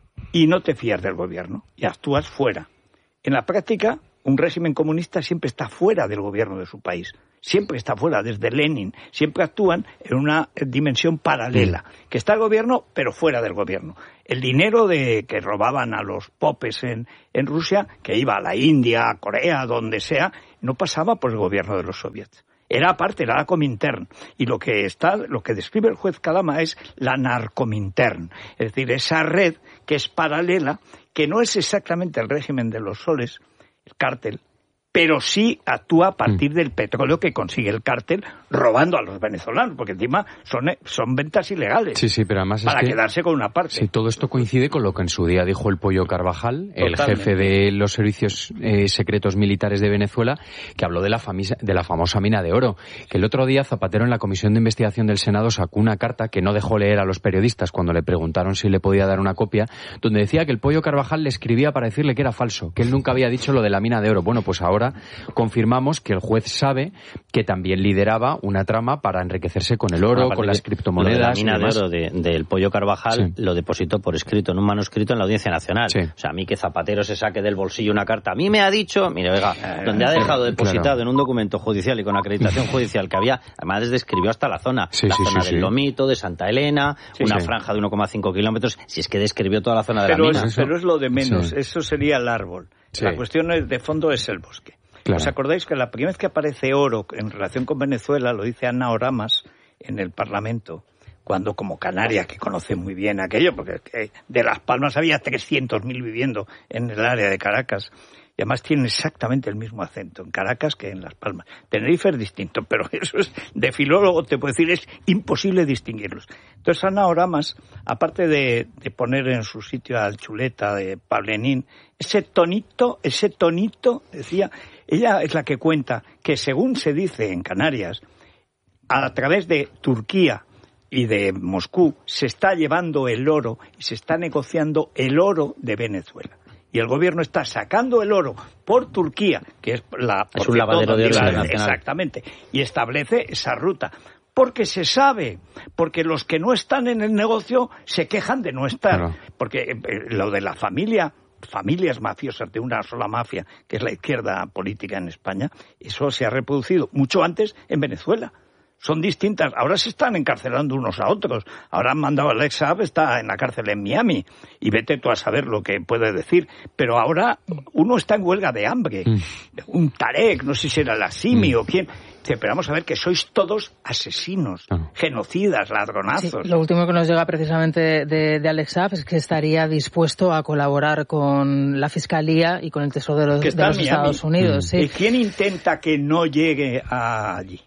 Y no te fías del gobierno, y actúas fuera. En la práctica, un régimen comunista siempre está fuera del gobierno de su país. Siempre está fuera, desde Lenin. Siempre actúan en una dimensión paralela, que está el gobierno, pero fuera del gobierno. El dinero de que robaban a los popes en, en Rusia, que iba a la India, a Corea, donde sea, no pasaba por el gobierno de los soviets. Era aparte, era la Comintern. Y lo que está, lo que describe el juez Kalama es la narcomintern. Es decir, esa red que es paralela, que no es exactamente el régimen de los soles, el cártel, pero sí actúa a partir del petróleo que consigue el cártel robando a los venezolanos, porque encima son, son ventas ilegales. Sí, sí, pero además para es que, quedarse con una parte. Sí, todo esto coincide con lo que en su día dijo el Pollo Carvajal, Totalmente. el jefe de los servicios eh, secretos militares de Venezuela, que habló de la, famisa, de la famosa mina de oro, que el otro día Zapatero en la Comisión de Investigación del Senado sacó una carta que no dejó leer a los periodistas cuando le preguntaron si le podía dar una copia, donde decía que el Pollo Carvajal le escribía para decirle que era falso, que él nunca había dicho lo de la mina de oro. Bueno, pues ahora confirmamos que el juez sabe que también lideraba una trama para enriquecerse con el oro, con las criptomonedas. Lo de la mina de oro de, del Pollo Carvajal sí. lo depositó por escrito, en un manuscrito en la Audiencia Nacional. Sí. O sea, a mí que Zapatero se saque del bolsillo una carta, a mí me ha dicho, mire, oiga, donde ha dejado depositado claro. en un documento judicial y con acreditación judicial que había, además describió hasta la zona, sí, la sí, zona sí, del sí. Lomito, de Santa Elena, sí, una sí. franja de uno coma cinco kilómetros, si es que describió toda la zona de pero la mina. Es, pero es lo de menos, sí. eso sería el árbol. Sí. La cuestión es, de fondo es el bosque. Claro. ¿Os acordáis que la primera vez que aparece oro en relación con Venezuela, lo dice Ana Oramas en el Parlamento, cuando como Canarias, que conoce muy bien aquello, porque de Las Palmas había trescientos mil viviendo en el área de Caracas, y además tienen exactamente el mismo acento en Caracas que en Las Palmas. Tenerife es distinto, pero eso es, de filólogo te puedo decir, es imposible distinguirlos. Entonces Ana Oramas, aparte de, de poner en su sitio al chuleta de Pablenín, ese tonito, ese tonito, decía, ella es la que cuenta que según se dice en Canarias, a través de Turquía y de Moscú, se está llevando el oro y se está negociando el oro de Venezuela. Y el gobierno está sacando el oro por Turquía, que es la... Es un lavadero de oro internacional. Exactamente. Y establece esa ruta. Porque se sabe, porque los que no están en el negocio se quejan de no estar. Claro. Porque eh, lo de la familia, familias mafiosas de una sola mafia, que es la izquierda política en España, eso se ha reproducido mucho antes en Venezuela. Son distintas. Ahora se están encarcelando unos a otros. Ahora han mandado a Alex Saab, está en la cárcel en Miami. Y vete tú a saber lo que puede decir. Pero ahora uno está en huelga de hambre. Mm. Un Tarek, no sé si era la Simi mm. o quién. Dice, pero vamos a ver que sois todos asesinos, ah. genocidas, ladronazos. Sí, lo último que nos llega precisamente de, de Alex Saab es que estaría dispuesto a colaborar con la Fiscalía y con el Tesoro de los, de los Estados Unidos. Mm. Sí. ¿Y quién intenta que no llegue a allí?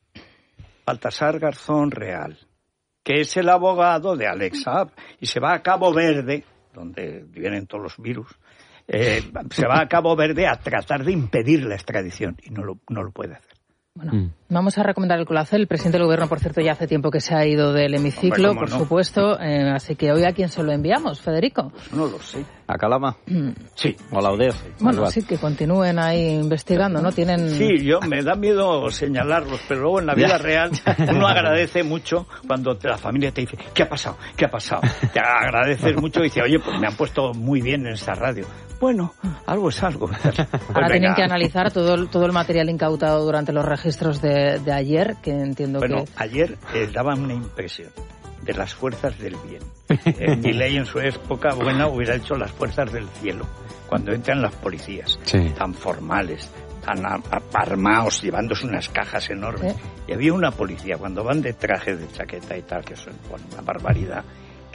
Baltasar Garzón Real, que es el abogado de Alex Saab, y se va a Cabo Verde, donde vienen todos los virus, eh, se va a Cabo Verde a tratar de impedir la extradición, y no lo, no lo puede hacer. Bueno, mm. vamos a recomendar el Colacel. El presidente del Gobierno, por cierto, ya hace tiempo que se ha ido del hemiciclo, Hombre, por no? supuesto. Eh, así que hoy, ¿a quién se lo enviamos, Federico? No lo sé. ¿A Calama? Mm. Sí. ¿O a Laudeo? Bueno, sí, que continúen ahí investigando, ¿no? Tienen... Sí, yo me da miedo señalarlos, pero luego en la vida real uno agradece mucho cuando la familia te dice, ¿qué ha pasado? ¿Qué ha pasado? Te agradeces mucho y dices, oye, pues me han puesto muy bien en esta radio. Bueno, algo es algo. Pues ahora venga. Tienen que analizar todo, todo el material incautado durante los registros de, de ayer, que entiendo bueno, que... Bueno, ayer eh, daban una impresión de las fuerzas del bien. Eh, Milei en su época buena hubiera hecho las fuerzas del cielo, cuando entran las policías, sí. tan formales, tan armados, llevándose unas cajas enormes. ¿Eh? Y había una policía, cuando van de traje, de chaqueta y tal, que son bueno, una barbaridad,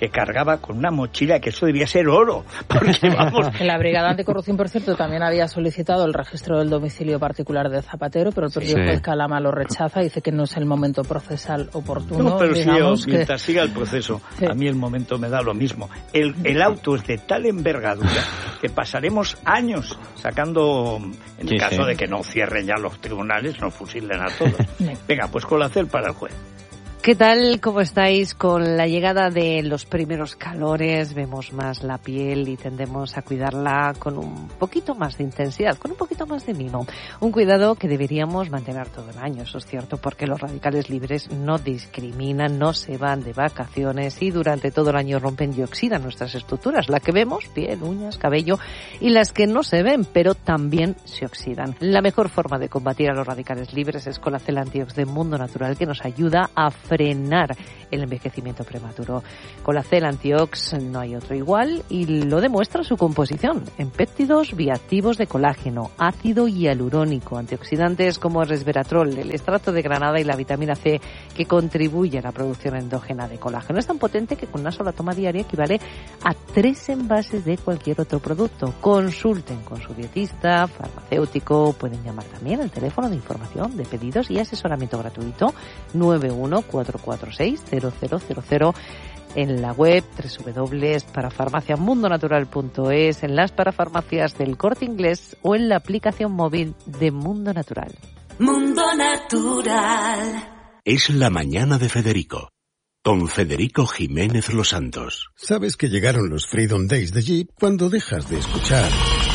que cargaba con una mochila que eso debía ser oro. Porque, vamos... La Brigada Anticorrupción, por cierto, también había solicitado el registro del domicilio particular de Zapatero, pero el propio Sí. juez Calama lo rechaza, dice que no es el momento procesal oportuno. No, pero digamos sí, que... mientras siga el proceso, Sí. a mí el momento me da lo mismo. El, el auto es de tal envergadura que pasaremos años sacando, en Sí, el caso sí. de que no cierren ya los tribunales, nos fusilen a todos. Venga, pues Colacel para el juez. ¿Qué tal? ¿Cómo estáis? Con la llegada de los primeros calores vemos más la piel y tendemos a cuidarla con un poquito más de intensidad, con un poquito más de mimo. Un cuidado que deberíamos mantener todo el año, eso es cierto, porque los radicales libres no discriminan, no se van de vacaciones y durante todo el año rompen y oxidan nuestras estructuras, la que vemos, piel, uñas, cabello, y las que no se ven, pero también se oxidan. La mejor forma de combatir a los radicales libres es Colacel Antiox de Mundo Natural, que nos ayuda a frenar el envejecimiento prematuro. Colacel Antiox no hay otro igual y lo demuestra su composición en péptidos bioactivos de colágeno, ácido hialurónico, antioxidantes como el resveratrol, el extracto de granada y la vitamina C que contribuye a la producción endógena de colágeno. Es tan potente que con una sola toma diaria equivale a tres envases de cualquier otro producto. Consulten con su dietista, farmacéutico, pueden llamar también al teléfono de información, de pedidos y asesoramiento gratuito nueve uno cuatro cuatro seis cero cero cero cero, en la web doble u doble u doble u punto parafarmacia mundo natural punto es, en las parafarmacias del Corte Inglés o en la aplicación móvil de Mundo Natural. Mundo Natural. Es la mañana de Federico, con Federico Jiménez Los Santos. Sabes que llegaron los Freedom Days de Jeep cuando dejas de escuchar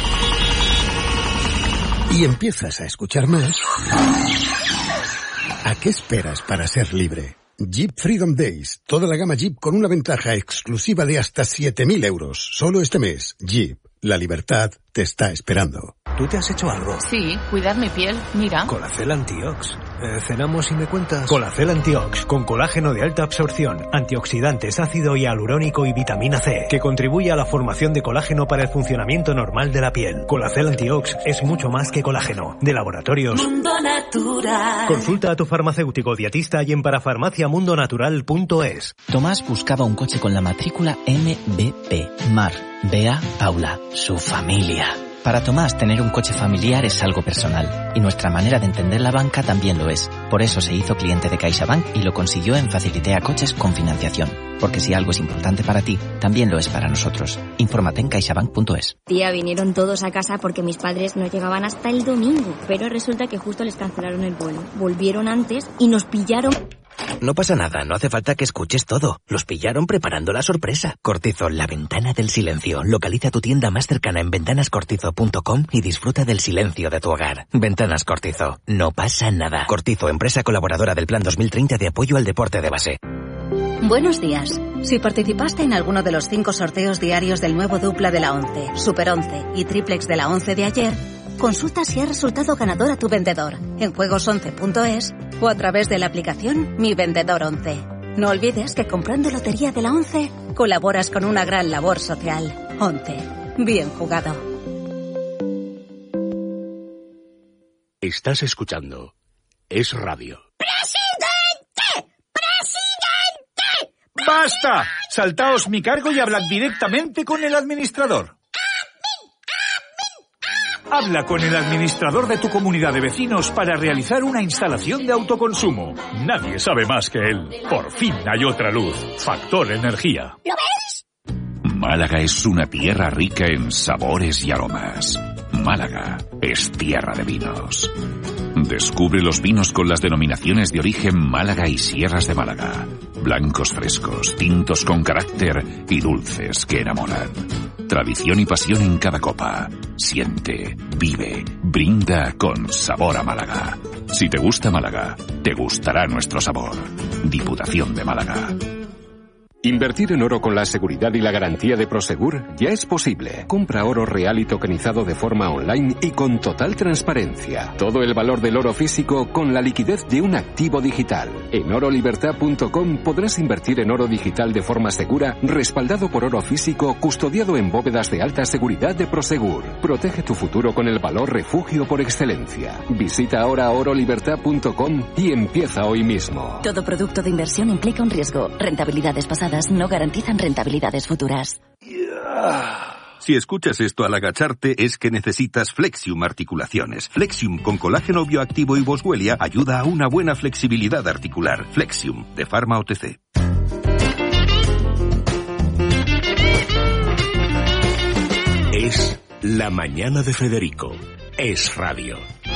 y empiezas a escuchar más. ¿A qué esperas para ser libre? Jeep Freedom Days. Toda la gama Jeep con una ventaja exclusiva de hasta siete mil euros. Solo este mes. Jeep. La libertad te está esperando. ¿Tú te has hecho algo? Sí, cuidar mi piel, mira. Colacel Antiox. Eh, cenamos y me cuentas. Colacel Antiox, con colágeno de alta absorción, antioxidantes, ácido hialurónico y vitamina C, que contribuye a la formación de colágeno para el funcionamiento normal de la piel. Colacel Antiox es mucho más que colágeno. De laboratorios. Mundo Natural. Consulta a tu farmacéutico dietista y en parafarmacia mundo natural punto es. Tomás buscaba un coche con la matrícula M B P. Mar, Bea, Paula, su familia. Para Tomás, tener un coche familiar es algo personal, y nuestra manera de entender la banca también lo es. Por eso se hizo cliente de CaixaBank y lo consiguió en Facilitea Coches con financiación. Porque si algo es importante para ti, también lo es para nosotros. Infórmate en caixabank punto es. Tía, vinieron todos a casa porque mis padres no llegaban hasta el domingo, pero resulta que justo les cancelaron el vuelo. Volvieron antes y nos pillaron... No pasa nada, no hace falta que escuches todo. Los pillaron preparando la sorpresa. Cortizo, la ventana del silencio. Localiza tu tienda más cercana en ventanas cortizo punto com y disfruta del silencio de tu hogar. Ventanas Cortizo, no pasa nada. Cortizo, empresa colaboradora del Plan dos mil treinta de apoyo al deporte de base. Buenos días. Si participaste en alguno de los cinco sorteos diarios del nuevo dupla de la once, Super once y Triplex de la once de ayer, consulta si ha resultado ganador a tu vendedor en juegos once punto es o a través de la aplicación Mi Vendedor once. No olvides que comprando Lotería de la once colaboras con una gran labor social. once. Bien jugado. Estás escuchando Es Radio. ¡Presidente! ¡Presidente! ¡Basta! Saltaos mi cargo y hablad directamente con el administrador. Habla con el administrador de tu comunidad de vecinos para realizar una instalación de autoconsumo. Nadie sabe más que él. Por fin hay otra luz. Factor Energía. ¿Lo ves? Málaga es una tierra rica en sabores y aromas. Málaga es tierra de vinos. Descubre los vinos con las denominaciones de origen Málaga y Sierras de Málaga. Blancos frescos, tintos con carácter y dulces que enamoran. Tradición y pasión en cada copa. Siente, vive, brinda con sabor a Málaga. Si te gusta Málaga, te gustará nuestro sabor. Diputación de Málaga. Invertir en oro con la seguridad y la garantía de Prosegur ya es posible. Compra oro real y tokenizado de forma online y con total transparencia. Todo el valor del oro físico con la liquidez de un activo digital. En oro libertad punto com podrás invertir en oro digital de forma segura, respaldado por oro físico, custodiado en bóvedas de alta seguridad de Prosegur. Protege tu futuro con el valor refugio por excelencia. Visita ahora oro libertad punto com y empieza hoy mismo. Todo producto de inversión implica un riesgo. Rentabilidades pasadas pasadas no garantizan rentabilidades futuras. Si escuchas esto al agacharte es que necesitas Flexium Articulaciones. Flexium con colágeno bioactivo y boswellia ayuda a una buena flexibilidad articular. Flexium, de Pharma O T C. Es La Mañana de Federico. Es radio.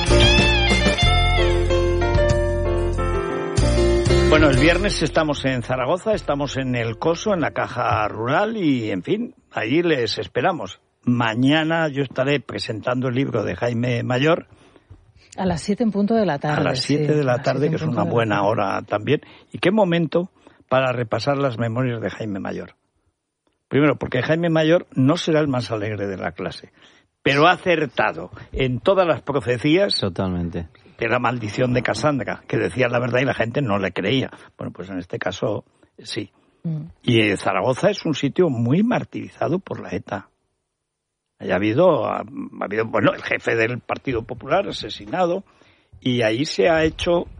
Bueno, el viernes estamos en Zaragoza, estamos en el Coso, en la Caja Rural y, en fin, ahí les esperamos. Mañana yo estaré presentando el libro de Jaime Mayor. A las siete en punto de la tarde. A las siete sí, de la tarde, que es una buena hora también. ¿Y qué momento para repasar las memorias de Jaime Mayor? Primero, porque Jaime Mayor no será el más alegre de la clase, pero ha acertado en todas las profecías. Totalmente. De la maldición de Casandra, que decía la verdad y la gente no le creía. Bueno, pues en este caso sí. Mm. Y Zaragoza es un sitio muy martirizado por la ETA. Ha habido, ha, ha habido, bueno, el jefe del Partido Popular asesinado, y ahí se ha hecho